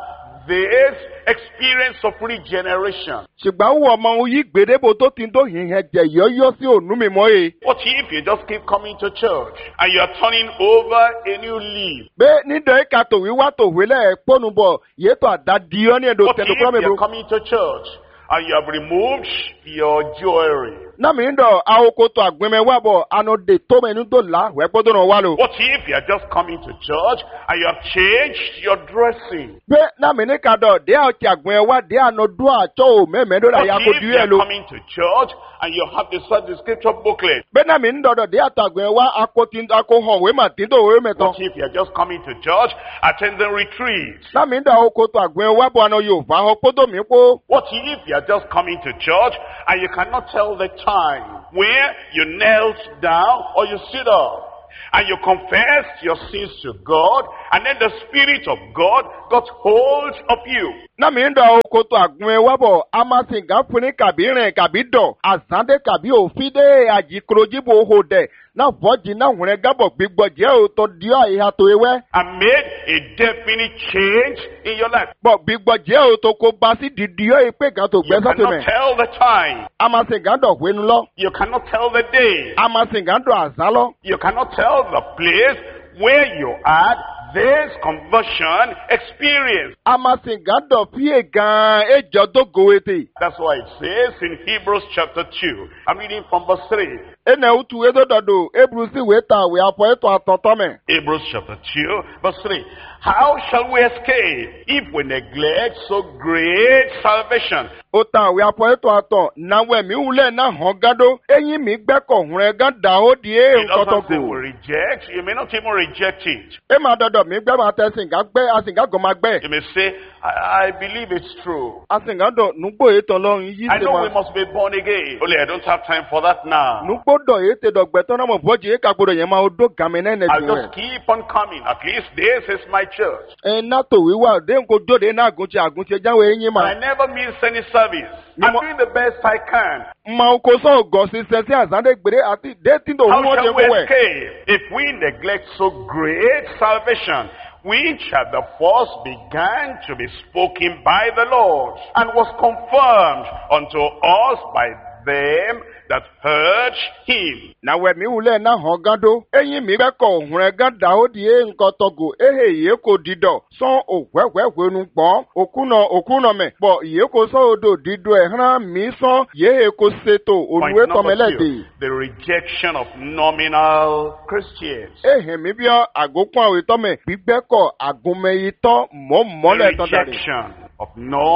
this experience of regeneration. ṣùgbọ́n wọ́n ọmọ òun yí gbèdébò tó ti ń tó hìhìn ẹ̀jẹ̀ yọ́yọ́ sí ònú mi mọ́ e. What if you just keep coming to church and you are turning over a new leaf? bẹ́ẹ̀ nídọ̀ ẹ̀ka tòwí wá tòwí lẹ̀ pọ́nù bọ̀ yéètò àdádìọ́ ní ẹ̀dọ̀ What if tẹ̀dùkúrọ́ mi you bro. are coming to church and you have removed your jewelry? náà mi ń dọ̀ awokoto àgbẹ̀mẹ̀wá bọ̀ anọ̀dẹ̀ tó mẹ́nu tó là wẹ́ gbọ́dọ̀ náà wá lò. What if you are just coming to church and you have changed your dressing? bẹ́ẹ̀ náà mi ní ka dọ̀ dé àti àgbẹ̀mẹ̀wá dé ànọ̀dún àtsọ́ ò mẹ́mẹ́dọ́ la What ya ko if du you yẹ are lo. coming to church and you have the the scripture booklet? bẹ́ẹ̀ náà mi ń dọ̀dọ̀ dé àti àgbẹ̀mẹ̀wá akoti akohàn wé mà tí tó wé mẹ́tọ́. What if you are just coming to church, attending retreat? náà mi ń dọ̀ awokoto àgbẹ̀mẹ̀wá bọ̀ àná Yorùbá ọ kpọ́dọ̀ mi kó. What if you are just coming to church and you cannot tell the time where you knelt down or you stood up? And you confessed your sins to God, and then the Spirit of God got hold of you. náà mi ń dọ̀ awokoto àgbẹ̀mẹ̀wá bọ̀ amasinga fúnni kàbí rìn kàbí dọ̀ àzándé kàbí òfìdé àjìkúròjìbò hò dẹ̀ náà fọ́jì náà hùrẹ́ gábọ̀ gbígbọ́ jẹ́ òótọ́ díọ̀ àyíká tó ewẹ́. And made a definite change in your life. bọ̀ gbígbọ́ jẹ́ òótọ́ kó bá sí dídíọ̀ ìpè kan tó You gbẹ́ sọ́tẹ̀ cannot mẹ́. tell the time. amasinga dọ̀ wénu lọ. You cannot tell the day. amasinga dọ̀ àzá lọ. You cannot tell the place where you had this conversion experience. amasinga dọ̀ fíye gan-an ejò tó gòwètè. That's why it says in Hebrews chapter two. I'm reading from verse three. ene utu edo dọ̀dọ̀ ebrusi wee ta wee afọ eto atọtọ mẹ́. Hebrews chapter two, verse three. How shall we escape if we neglect so great salvation? ó ta wee afọ eto atọ na wẹ̀mí wulẹ̀ náà hàn gádó eyín mi gbẹ́kọ̀ hùrẹ́ gán dà ó di é It doesn't say nkọ́tọ̀ we gò. reject. You may not even reject it. e máa dọ̀dọ̀ mi gbẹ́ máa tẹ sìngá gbẹ́ asìngá gọ̀ máa gbẹ́. You may say, I, I believe it's true. asìngá dọ̀ nùgbò ètò ọlọ́run yí I ṣe know we ma. must be born again. Only I don't have time for that now. nùgbò dọ̀ ètè dọ̀gbẹ́ tọ́ náà mọ̀ bọ́jì èka gbọdọ̀ yẹn máa ó dó gàmí nẹ́ẹ̀nẹ́ I'll jù just rẹ̀. keep on coming. At least this is my church. ẹ náà tó wíwá dé nko jóde náà àgùntì àgùntì jáwé eyín And I ma. never miss any service. You I'm mo- doing the best I can. ma ko sọ gọ̀ sí sẹ́sí àzándé gbèrè àti déètì tó How wúwo shall ṣe we fún wẹ̀. escape if we neglect so great salvation, which at the first began to be spoken by the Lord, and was confirmed unto us by them that heard him? na wẹ̀mí wulẹ̀ náà hàn gádó eyín mi gbẹ́kọ̀ hùrẹ́ gán dà ó di é nǹkan tọ̀gò ehe yìí kò dídọ̀ sán òwẹ́wẹ́wẹ́ nu gbọ́n òkúnà òkúnà mẹ́ bọ̀ yìí kò sọ odò dídọ̀ ẹ̀ hàn mí sán yìí kò ṣètò Point olùwé number tọmẹlẹ́dẹ̀. two, the rejection of nominal Christians. ehe mi bí àgókùn àwẹ̀ tọ́mẹ̀ gbígbẹ́kọ̀ àgùnmẹ̀yìtọ́ The mọ́mọ́lẹ̀ tán dàrí. rejection of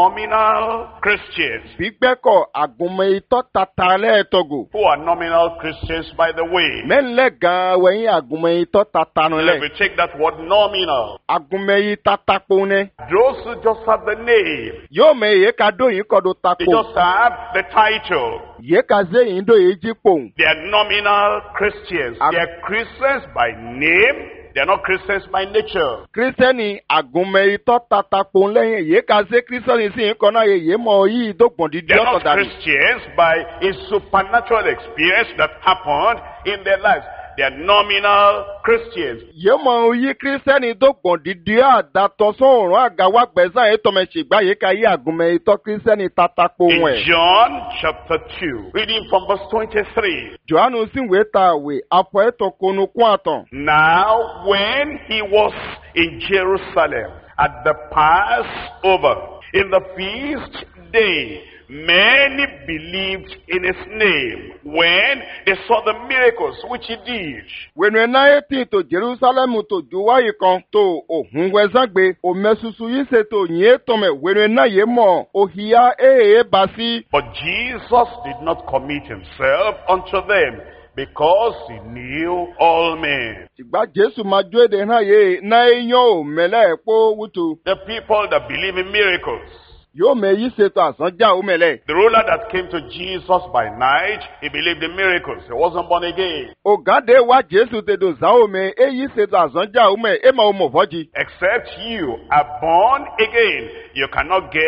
nominal Christians. gbígbẹ́kọ̀ àgùnmẹ̀yìtọ́ tatalẹ̀ tọ̀gò. Who are nominal Christians, by the way? mẹ́lẹ̀ gan-an wẹ̀yìn àgùnmẹ̀yìtọ́ tatanu If lẹ̀. we take that word nominal, àgùnmẹ̀yì tatakpo nẹ. those who just have the name, yóò mẹ èyí ka dó yìí kọ́ do they takpo. just have the title. yìí ka zé yìí dó yìí jí kpò. They are nominal Christians. Am- They are Christians by name. They are not Christians by nature. kírísítẹ́nì àgùnmẹ̀yìtọ́ tatakpo lẹ́yìn yìí ka zé kírísítẹ́nì sí yìí kọ́ náà yìí mọ yìí dógbòn dídí They are ọ̀tọ̀ not dàrí. Christians by a supernatural experience that happened in their lives. They are nominal Christians. yìí mọ yìí kírísítẹ́nì dógbòn dídí àdàtọ̀ sọ̀rọ̀ àgàwà gbẹ̀sán yìí tọmẹ̀sìgbà yìí ka yìí àgùnmẹ̀yìtọ́ kírísítẹ́nì tatakpo In wẹ̀. John chapter two, reading from verse twenty-three. johannu sì wé ta àwẹ̀ afọ ẹ̀tọ́ konu kún àtàn. Now, when he was in Jerusalem at the Passover, in the feast day, many believed in his name when they saw the miracles which he did. wẹ̀nu ẹ̀ náà ti tó jerusalemu tó ju wáyé kan tó òhun wẹ̀sángbé òmẹ́susu yìí ṣe tó yìí tọmẹ̀ wẹ̀nu ẹ̀ náà yé mọ̀ òhìyá èèyàn bá sí. But Jesus did not commit himself unto them, because he knew all men. ìgbà jésù máa jó èdè náà yé náà yán ò mẹ́lẹ̀ ẹ̀pọ̀ wútu. The people that believe in miracles. yóò mẹ yìí ṣètò àsánjà ó mẹ́lẹ̀. The ruler that came to Jesus by night, he believed in miracles. He wasn't born again. ògádé wa jésù tètò sáwọ́ mẹ èyí ṣètò àsánjà ó mẹ ẹ̀ máa ó mọ̀ fọ́jì. Except you are born again, you cannot get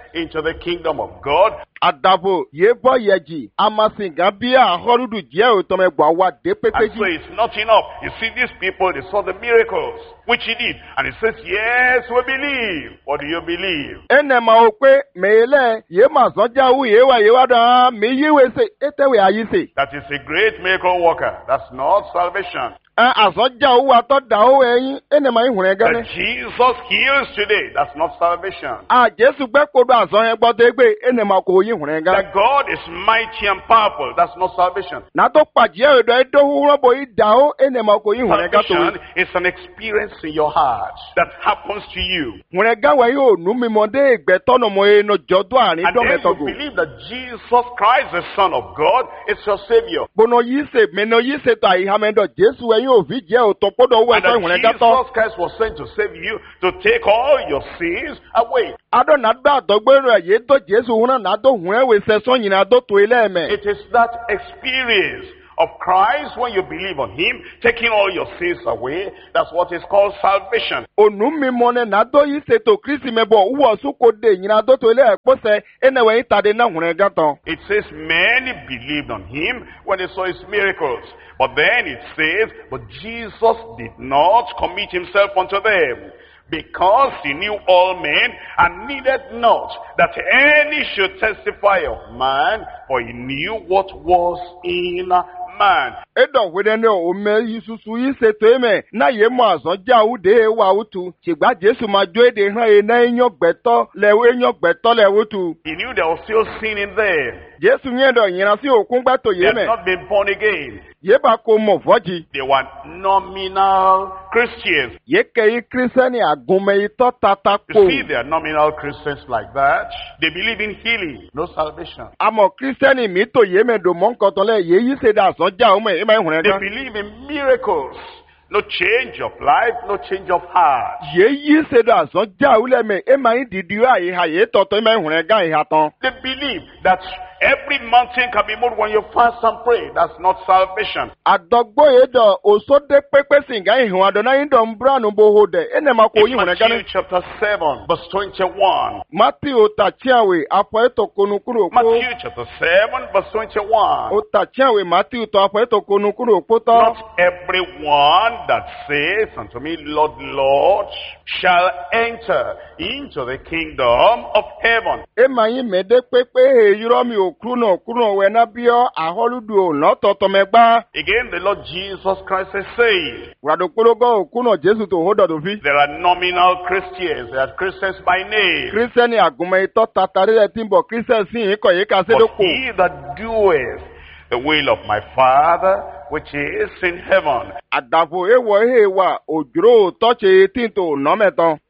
into the kingdom of God. Adavo yebo yeji amasinga bia holudu je otomegba wa de And pepeji. so it's not enough. You see, these people, they saw the miracles, which he did. And he says, yes, we believe. What do you believe? Ene ma okwe mele ye ma sonja u ye wa ye wa da mi yiwe se etewe ayise. That is a great miracle worker. That's not salvation. Eh asonja u wa to da o eyin ene ma ihun That gane. Jesus heals today. That's not salvation. Ah Jesu gbe kodo ason yen gbo te gbe ene ma ko yin hun gane. That God is mighty and powerful. That's not salvation. Na to paje edo edo hu robo ida o ene ma ko yin hun ga to. Salvation is an experience in your heart that happens to you. Hun ga wa yo nu mi mo de igbe tono mo e no jodo arin And do then you metogo. believe that Jesus Christ, the Son of God, is your Savior. Bono yise me no yise to ai hamendo Jesu eyin o vi je o to podo we And so that hun ga to. Jesus Christ was sent to save you, to take all your sins away. Ado na gba to gbero ye to Jesu hun na do hun e we se so yin na do to ile me. It is that experience of Christ when you believe on Him, taking all your sins away. That's what is called salvation. Onu mi mo ne na do yise to Kristi me bo wo su ko de yin na do to ile po se ene we itade na hun ga to. It says many believed on Him when they saw His miracles. But then it says, but Jesus did not commit Himself unto them, because He knew all men and needed not that any should testify of man, for He knew what was in man. Edo we ne o me yisusu yise to eme na ye mo azon ja u de wa utu sigba Jesu ma jo ede han e na enyo gbeto le we enyo gbeto le utu. He knew there was still sin in them. Jesu yen do yin si okun gba to They ye had me. not been born again. Ye ba ko mo foji. They were nominal Christians. Ye ke yi Christiani agunme ito tata ko. You see, they are nominal Christians like that. They believe in healing, no salvation. Amo Christiani mi to ye me do mon ko to le ye yi se da so ja o me e ma hun They ga. believe in miracles. No change of life, no change of heart. Ye yi se da so ja u le me e ma yin didi aye ha ye to to e ma hun ga e ha ton. They believe that every mountain can be moved when you fast and pray. That's not salvation. Adogbo edo oso de pepe singa ihun adona yin do mbranu bo hode ene ma ko In yin hun ga Matthew ne. chapter seven, verse twenty-one. Matthew ta chiawe apo eto konu kuro ko. Matthew chapter seven, verse twenty-one. O ta chiawe Matthew to apo eto konu kuro ko to. Not everyone that says unto me, Lord, Lord, shall enter into the kingdom of heaven. E ma yin me de pepe he yiro mi okruno okruno we na bio aholudu o no to to megba. Again, the Lord Jesus Christ is saying, Wado kologo okuno Jesu to hodo do fi. there are nominal Christians, there are Christians by name. Christian agunme ito tatare le timbo Christian sin ko ye ka se do But ko. he that doeth the will of my Father, which is in heaven. Adafo ewo he wa ojuro to che tinto no meton.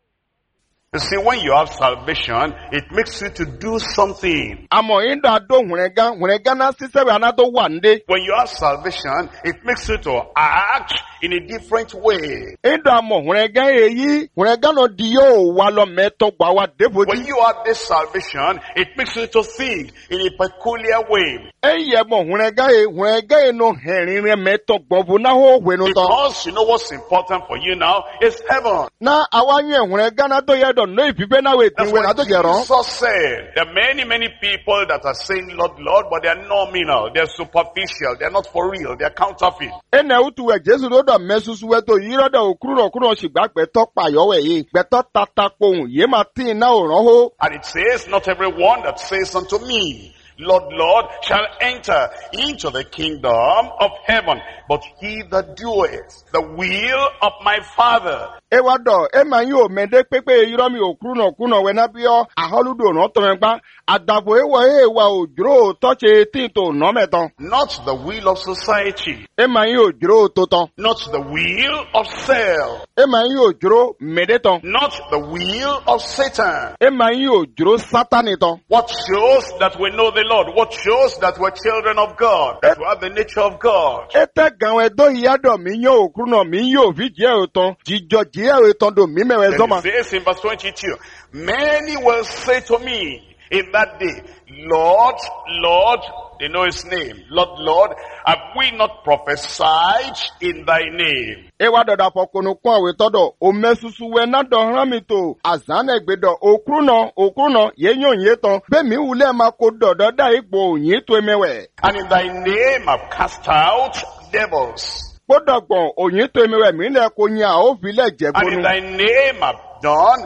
You see, when you have salvation, it makes you to do something. Amo inda do hunega hunega na sise we anato wande. When you have salvation, it makes you to act in a different way. Inda amo hunega eyi hunega no dio wa lo meto gba wa When devoji. you have this salvation, it makes you to think in a peculiar way. Eye mo hunega e hunega e no herin re meto gbovu na ho hwe no to. Because you know what's important for you now is heaven. Na awanyu hunega na to ye do no ifibe na we That's tin we na what to gero. Jesus said. There are many, many people that are saying Lord, Lord, but they are nominal. They are superficial. They are not for real. They are counterfeit. Ene utu we Jesu do do mesusu we to yiro do okuru okuru sigba pe to payo we yi. Pe to tata pohun ye ma tin na oran ho. And it says, not everyone that says unto me, Lord, Lord, shall enter into the kingdom of heaven, but he that doeth the will of my Father. Ewa do e ma yin o mede pepe yiro mi okuru no kuno we na bio aholudo no to megba. Adafo ewo e wa ojuro to che tinto no meton. Not the will of society, E ma yin ojuro to ton. not the will of self, E ma yin ojuro mede ton. not the will of Satan. E ma yin ojuro satani ton. What shows that we know the Lord? What shows that we're children of God? That we have the nature of God? Ete gan we do hiya do mi yan okuru no mi yo vi je o ton. Jijo je e ton do mi mewe Then zoma. it says in verse twenty-two, many will say to me in that day, Lord, Lord, They know his name. Lord, Lord, have we not prophesied in thy name? Ewa dada pokunu kwa we todo o mesusu we na do ramito azana gbedo okruno okruno yenyon yeton be mi ule ma ko dodo da ipo yin to emewe. And in thy name I've cast out devils. Podogbon oyin to emewe mi le ko yin a o fi le And in jegbonu. thy name I've done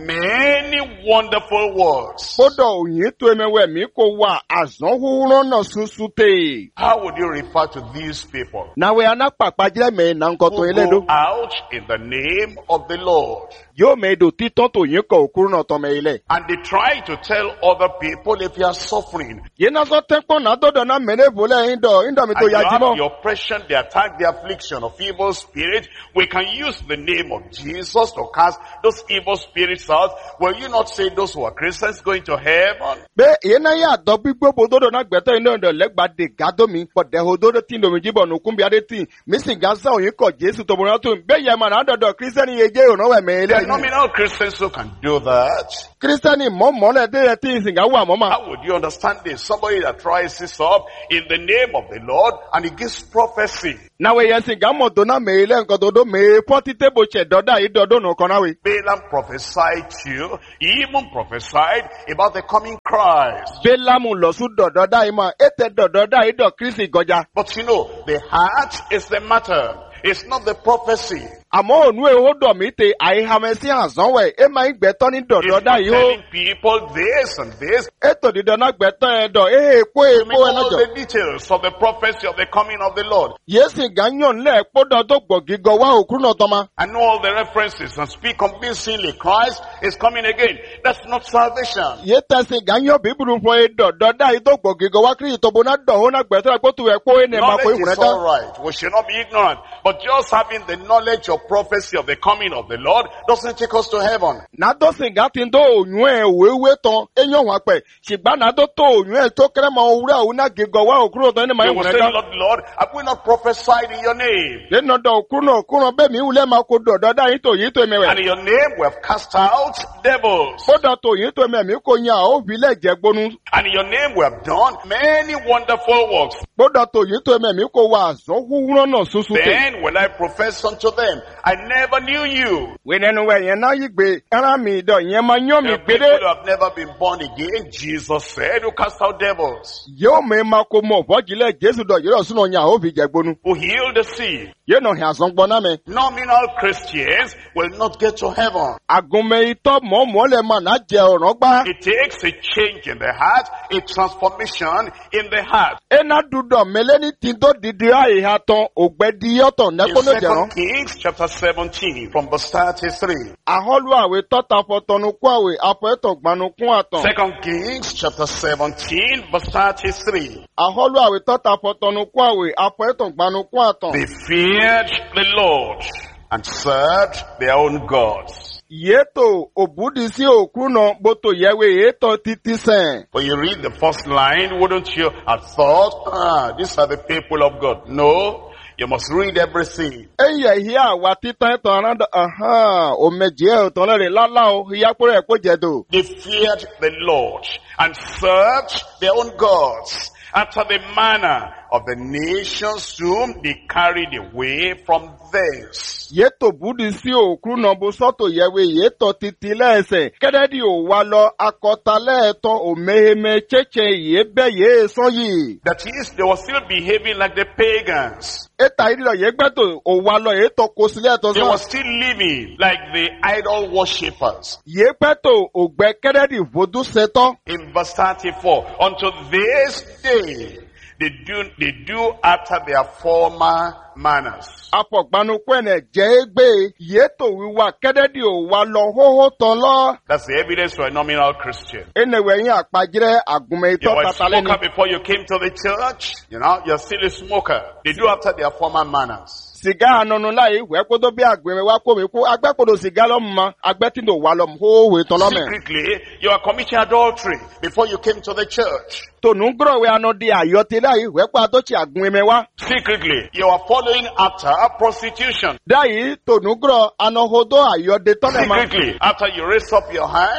many wonderful works. Podo oyin to emewe mi ko wa azan huron na susute. How would you refer to these people Na we ana papajire me na nko to who ele go do. out in the name of the Lord? Yo me do titon to yin ko okruno to me ile. And they try to tell other people if you are suffering Ye na so tempo na dodo na mene vole indo indo mi to and you have yajimo. the oppression, the attack, the affliction of evil spirit, we can use the name of Jesus to cast those evil spirits out. Will you not say those who are Christians going to heaven? Be ye na ya do gbigbo bododo na gbeto ino ndo legba de gado mi but de hododo tin do mi jibo no kumbi ade tin mi sin gasa oyin ko Jesu to boran to be ye ma na dodo Christian ye je o no we me There are ile. nominal Christians who can do that. Christian mo mo le de tin sin ga wa mo ma. How would you understand this? Somebody that rises up in the name of the Lord and he gives prophecy. Na we ye sin ga mo do na me ile nko do do me forty table che doda i dodo no kan na we. Balaam prophesied to you. He even prophesied about the coming Christ. Belamu lo su dodo da i ma ete dodo da i do Christ goja. But you know, the heart is the matter. It's not the prophecy. Àmọ́ ònú èho dọ̀ mí te àìhàmẹ́sí àzánwẹ̀ ẹ máa ń gbẹ̀tọ́ ní If dọ̀dọ̀ you're dá yìí ó. telling people this and this, Ètò dídọ̀ náà gbẹ̀tọ́ ẹ dọ̀ ehe èpo give èpo me ẹ all lọ́jọ́. the details of the prophecy of the coming of the Lord. Yéésì gányàn lẹ̀ kpọ́dọ̀ tó gbọ̀ gígọ̀ wá òkú náà tọ́ma. I know all the references and speak convincingly. Christ is coming again. That's not salvation. Yé tẹ̀sí gányàn bíbélù fún ẹ dọ̀dọ̀ dá yìí tó gbọ̀ gígọ̀ wá kiri ìtọ́bù náà dọ̀ ó náà gbẹ̀tọ́ ẹ kótó ẹ̀ kó ẹ̀ ní ẹ̀ máa kó Knowledge ìwúrẹ́ is dá. all right. We should not be ignorant. But just having the knowledge of prophecy of the coming of the Lord doesn't take us to heaven. Nàdọ́sì gàtí tó òyún ẹ̀ wéwé tán eyín wọn pẹ̀. Ṣùgbọ́n nàdọ́ tó òyún ẹ̀ tó kẹ́rẹ́ mọ òwúrẹ́ òun náà gígọ̀ wá òkú náà tán ní máa They will ìwúrẹ́ say, dá. Lord, Lord, have we not prophesied in your name? Lẹ́nu ọ̀dọ̀ òkú náà òkú náà bẹ́ẹ̀ mi wúlẹ̀ máa kó dọ̀dọ̀ dá yìí tó yìí tó ẹ̀mẹ̀wẹ̀. And in your name we have cast out devils. Kódà tó yìí tó ẹ̀mẹ̀ mi kò yan àwọn òbí lẹ̀ jẹ́ gbónú. And in your name we have done many wonderful works. Kódà tó yìí tó ẹ̀mẹ̀ mi kò wá àzọ́ wúwúrọ́ náà sunsun tè. Then will I profess unto them, I never knew you. Wẹ́nẹ́nu wẹ̀ yẹn náà yí gbé. Ẹran mi ìdọ̀ yẹn máa yán mi The people gbédé. who have never been born again, Jesus said, who cast out devils, Yóò mi máa kó mọ̀ fọ́jìlẹ̀ Jésù dọ̀ yìí lọ sínú ọ̀yàn àwọn òbí jẹ́ gbónú. who healed the sick. Yéé nà hìn àzọ́ gbọ́n náà mi. Nominal Christians will not get to heaven. Àgùnmẹ̀ itọ́ mọ̀ọ́mọ́ lẹ̀ máa náà jẹ ọ̀ràn gbá. It takes a change in the heart, a transformation in the heart. Ẹna dúdọ̀ mẹ́lẹ́ ní tìǹtò dídí àìhà tán ògbẹ́ di yọ̀tọ̀ In nẹ́kọ́nù jẹ̀rán. Second Kings chapter seventeen from verse thirty-three. Àhọ́lù àwẹ̀ tọ́ta fọ̀tọ̀nù kú àwẹ̀ àpọ̀ ẹ̀tọ̀ gbanu kún àtàn. Second Kings chapter seventeen verse thirty-three. Àhọ́lù àwẹ̀ tọ́ta fọ̀tọ̀nù kú àwẹ̀ àpọ̀ ẹ̀tọ̀ gbanu kún àtàn. They feared the Lord and served their own gods. Yeto obudi sí òkú náà bótó yẹwé ètò títí sẹ́n. When you read the first line, wouldn't you have thought, ah, these are the people of God? No, you must read everything. Eyẹ yìí àwa títàn ẹ̀tàn arándọ̀ ahán òmẹjì ẹ̀ ọ̀tàn lẹ́rẹ̀ lálá o ìyápọ̀rọ̀ ẹ̀kọ́ jẹ̀dọ̀. They feared the Lord and served their own gods after the manner of the nations whom they carried away from thence. Yeto budi sí òkú náà bó sọ́tò yẹwé yétọ̀ títí lẹ́ẹ̀sẹ̀. Kẹ́dẹ́dì ò wá lọ akọta lẹ́ẹ̀tàn òmeheme chéche yé bẹ́ yé sán yìí. That is, they were still behaving like the pagans. Eta ìdílọ̀ yé gbẹ́tò ò wá lọ ètò kò sílẹ̀ ẹ̀tọ́ They were sán. still living like the idol worshippers. Yé pẹ́tò ògbẹ́ kẹ́dẹ́dì vodú sẹ́tọ́. In verse thirty-four, unto this day, they do, they do after their former manners. Apọ̀gbanukú ẹ̀nẹ̀ jẹ́ gbé yétò wíwá kẹ́dẹ́dì ò wá lọ hóhó tán lọ. That's the evidence for a nominal Christian. Ẹnẹ̀wẹ̀ yín àpàjírẹ́ àgùnmẹ̀ You ìtọ́ were a tatalẹ́ni. smoker before you came to the church. You know, you're still a smoker. They do after their former manners. Sìgá ànọ̀nù láyé ìwẹ́ kótó bí àgbẹ̀mẹ̀ wá kó mi kú agbẹ́kọ̀dọ̀ sìgá lọ́mù ma agbẹ́tìndò wà lọ́mù hóhó tán lọ́mẹ̀. Secretly, you are committing adultery before you came to the church. Tònú gbọ́rọ̀wé àná di àyọ̀tí láyé ìwẹ́ pé àtọ́tì àgùnmẹ̀ wá. Secretly, you are following after prostitution. Dáyìí tònú gbọ́rọ̀ àná hodó àyọ̀dé tọ́lẹ̀ ma. Secretly, after you raise up your hand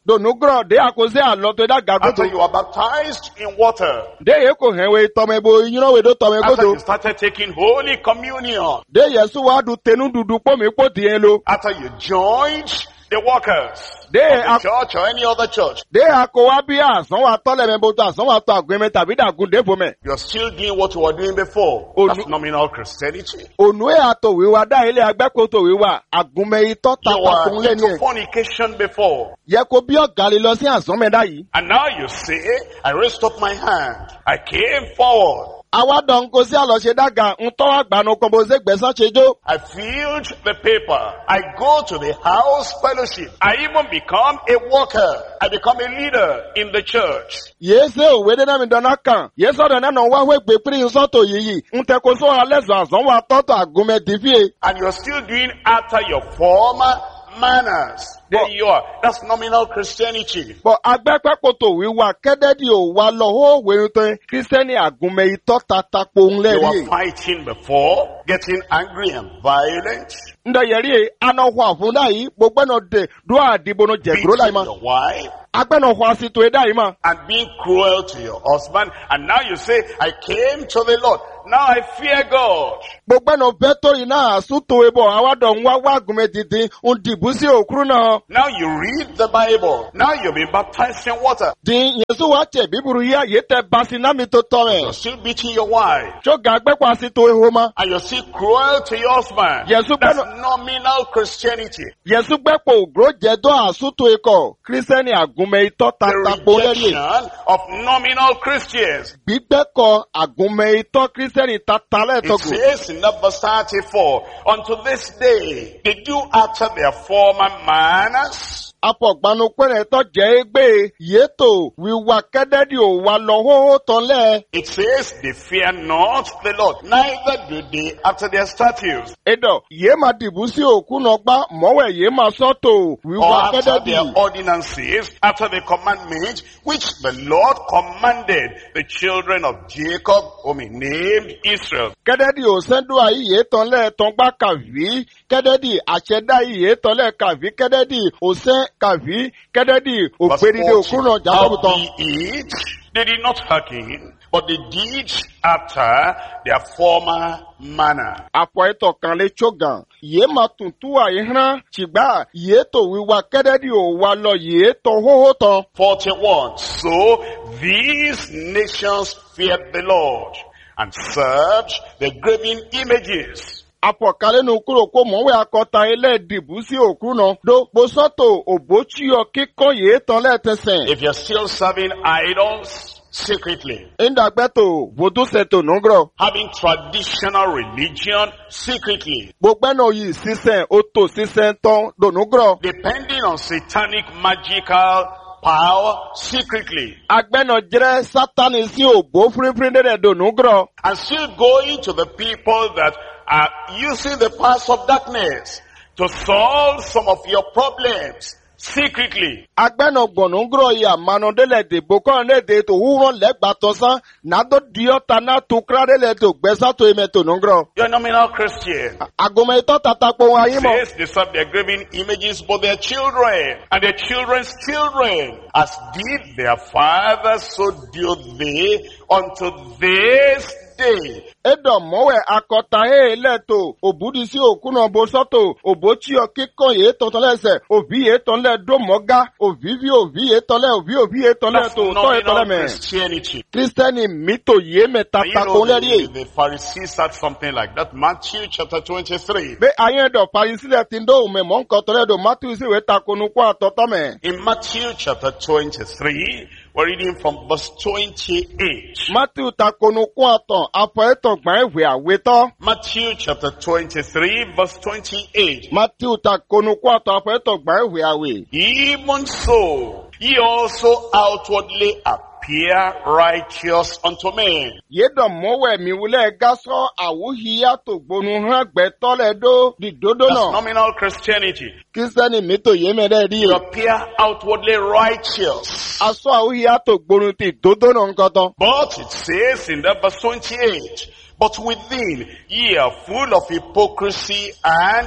Donugro de akose aloto da After gagoto. you are baptized in water. De ye ko henwe tomebo yino we do After tomegodo. you started taking Holy Communion. De yesu wa du tenu dudu po mi po die lo. After you joined the workers De of the ak- church or any other church. de akowa bi asan wa tole me boto asan wa to agbeme tabi da gun de fo me. You're still doing what you were doing before. Oh, That's no. nominal Christianity. Onu e ato wiwa da ile agbeko to wiwa agunme ito ta You ta kun were le into ni. fornication before. Ye ko bi oga le lo si asan me da yi. And now you say, I raised up my hand. I came forward. Awa don ko si alo se daga nto wa gba no ko bo se gbesan sejo. I filled the paper. I go to the house fellowship. I even become a worker. I become a leader in the church. Ye se owe de na mi dona kan. Ye so de na no wa we gbe prin so to yiyi. Nte ko so aleso asan wa to to agunme divie. And you're still doing after your former manners. There But- you are. That's nominal Christianity. But agbẹ́pẹ́ kòtò wíwá kẹ́dẹ́dì ò wá lọ ó wẹ̀rù tán kírísítẹ́nì àgùnmẹ̀ ìtọ́ tata pohun You were lẹ́rìí. fighting before, getting angry and violent, Ndọ̀ yẹ̀rí ẹ̀ anọ̀hún àfúndà yìí gbogbo ẹ̀nà dẹ̀ dúró àdìbò ní jẹ̀gbọ́n láì beating mọ́. your wife, Agbẹ́nọ̀hún àsìtò ẹ̀dá yìí mọ́. and being cruel to your husband. And now you say, I came to the Lord. Now I fear God. Gbogbo ẹ̀nà vẹ́tọ̀rì náà àsútò ẹbọ̀ àwádọ̀ ń wá wá àgùnmẹ̀ dídín ń dìbò sí òkúrú náà. Now you read the Bible. Now you've been baptized in water. Dín Yẹ̀sù wá tẹ̀ bíburú yí àyè tẹ basi námi tó tọ́ rẹ̀. You're still beating your wife. Ṣọ́gà agbẹ́pọ̀ àsìtò ehó mọ́. And you're still cruel to your husband. Yes, you That's better- nominal Christianity. Yẹ̀sù gbẹ́pọ̀ ògbó jẹ́dọ́ àsútò ikọ̀ kírísítẹ́nì àgùnmẹ̀ ìtọ́ The tata pohun lẹ́rìí. rejection of nominal Christians. Gbígbẹ́kọ̀ àgùnmẹ̀ ìtọ́ kírísítẹ́nì tata It lẹ́ẹ̀tọ́gù. says in that verse thirty-four, unto this day, they do after their former manners. Apọ̀gbanu pẹ̀rẹ̀ tọ́ jẹ́ égbé yétò wíwá kẹ́dẹ́dì ò wá lọ hóhó tán lẹ̀. It says, they fear not the Lord, neither do they after their statutes, Ẹ̀dọ̀ yé máa dìbò sí òkú náà gbá mọ́wẹ̀ yé máa sọ́tò or wíwá after kẹ́dẹ́dì. their ordinances, after the commandment which the Lord commanded the children of Jacob, whom he named Israel. Kẹ́dẹ́dì ò sẹ́ndú àyí yé tán lẹ̀ tán gbá kàví. Kẹ́dẹ́dì àṣẹdá yí yé tán lẹ̀ kàví. Kẹ́dẹ́dì ò sẹ́ kàví. Kẹ́dẹ́dì ò Verse gbédìdì òkú náà jábọ̀ tán. howbeit they did not hearken, but they did after their former manner. Àpọ̀ ẹ̀tọ̀ kan lè tsogan. Yé máa tuntun àyè hàn. Ṣìgbà yé tó wíwá kẹ́dẹ́dì ò wá lọ yé tán hóhó tán. forty-one. So these nations feared the Lord and served the graven images. Apọ̀kálẹ́nu kúrò kó mọ̀wé akọta ẹlẹ́dìbú sí òkú náà. Dó gbósọ́tò òbóchíyọ kíkọ́ yìí tán lẹ́tẹsẹ̀. If you're still serving idols secretly, Ìdàgbẹ́tò vòdúsẹ̀tò nùgrọ̀. having traditional religion secretly, Gbogbo ẹ̀nà yìí sísẹ̀ ó tò sísẹ̀ tán dònúgrọ̀. depending on satanic magical power secretly, Agbẹ́nà jẹ́rẹ́ sátani sí òbó fúnfún dẹ́dẹ̀ dònúgrọ̀. and still going to the people that are using the powers of darkness to solve some of your problems secretly. Agbẹ́nà gbọ̀núgrọ̀ yìí àmànudẹ́lẹ̀ dèbò kọ́ńdẹ́dẹ́ tó wúrọ̀ lẹ́gbàtọ́sán. Nàdó diọ́ta náà tó kúrádẹ́lẹ̀ tó gbẹ́sàtò ìmẹ̀ tònúgrọ̀. You're a nominal Christian. Àgùnmẹ̀ ìtọ́ tàtàpọ̀ wọn ayé mọ̀. Says they serve their graven images, but their children and their children's children, as did their fathers, so do they unto this day. Edo mọ̀wẹ̀ akọta ẹ̀ lẹ́tò òbúdi sí òkú náà bó sọ́tò òbóchíọ kíkọ́ yìí tọ̀tọ̀ lẹ́sẹ̀ òbí yìí tọ̀ lẹ́ dómọ́gá òbí bí òbí yìí tọ̀ lẹ́ òbí òbí yìí tọ̀ lẹ́ That's tó tọ́ yìí tọ̀ lẹ́ nominal mẹ́. Christianity. Kírísítẹ́nì mítò yìí mẹ́ta And you takò know, lẹ́rí the, èyí. the Pharisees had something like that. Matthew chapter twenty-three. Bẹ́ ayé ẹ̀dọ̀ parisílẹ̀ ti ń dó òmè mọ́ nǹkan tọ́lẹ̀ dò Matthew sì wé takonu kó àtọ́tọ́ mẹ́. In Matthew chapter twenty-three, we're reading from verse twenty-eight. Matthew takonu kó àtọ̀ afọ ẹ̀tọ̀ gbọ́n ìwé àwetọ́. Matthew chapter twenty-three, verse twenty-eight. Matthew takonu kó àtọ̀ afọ ẹ̀tọ̀ gbọ́n ìwé àwè. Even so, ye also outwardly appear righteous unto men. Yédọ̀ mọ́wẹ̀ mi wulẹ̀ gásọ́ àwùhíyá tó gbónú hàn gbẹ́tọ́lẹ̀ dó dìdódó That's náà. nominal Christianity. Kírísítẹ́nì mítò yìí mẹ́rẹ́ rí You o. appear outwardly righteous. Aṣọ àwùhíyá tó gbónú ti dódó náà nǹkan tán. But it says in that verse twenty-eight, but within ye are full of hypocrisy and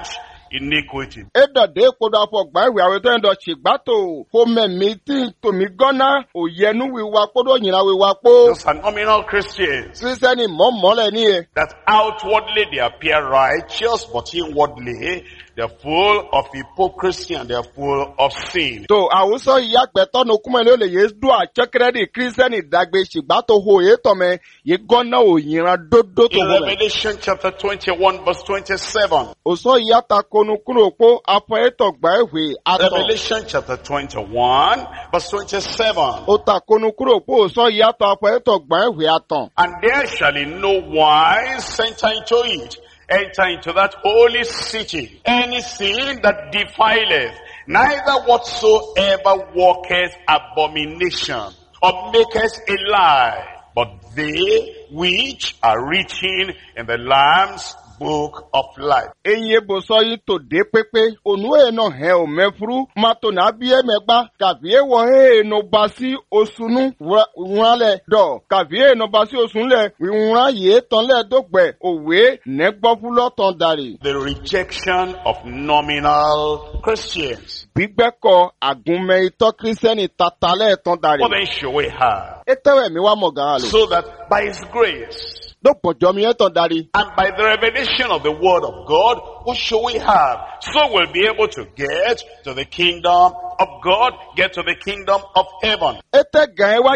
iniquity. Edode kodo afọgba ìwé àwọn tó ń dọ̀ ṣègbàtò. Homẹ̀mí tí tòmí gánná òyẹnu wíwá kódó yìnyín wíwá pó. Those are nominal Christians. Kírísítẹ́nì mọ̀mọ́lẹ̀ níye. That outwardly they appear righteous, but inwardly they're full of hypocrisy and they're full of sin. tó àwùsọ ìyá gbẹtọ ní okùnmọ ní olè yéé dùn àjẹkẹrẹdì kírísítẹ́nì dàgbé ṣìgbàtò ho èé tọmẹ yìí gánná òyìnbó dódó tó In wọlé. Revelation chapter twenty-one verse twenty-seven. òsọ ìyá ta konu kúrò pó afọ ètò gbà ìwé àtọ. Revelation chapter twenty-one verse twenty-seven. ó ta konu kúrò pó òsọ ìyá ta afọ ètò gbà ìwé àtọ. And there shall in no wise enter into it, enter into that holy city, any sin that defileth, neither whatsoever worketh abomination, or maketh a lie, but they which are written in the Lamb's book of life. Enye bosọ yìí tò dé pépé, ònú èèna hẹ̀ ò mẹ́fúrú, má tò náà bí ẹ̀mẹ́gbá, kàbí èèwọ̀ èèna bá sí osùnú wúrálẹ̀ dọ̀, kàbí èèna bá sí osùnlẹ̀ wíwúrán yìí tán lẹ́ẹ̀dọ́gbẹ̀ òwe nẹ́gbọ́fúlọ́ tán darí. The rejection of nominal Christians. Gbígbẹ́kọ̀ àgúnmẹ́ itọ́ kírísítẹ́nì tatalẹ̀ tán darí. What then should we have? Ètẹ́wẹ̀ mi wá mọ̀ gàá lò. So that by His grace, Dọ́pọ̀jọ́ mi yẹn tán darí. and by the revelation of the word of God, what should we have? So we'll be able to get to the kingdom of God, get to the kingdom of heaven. Ètẹ́ gàn ẹ́ wá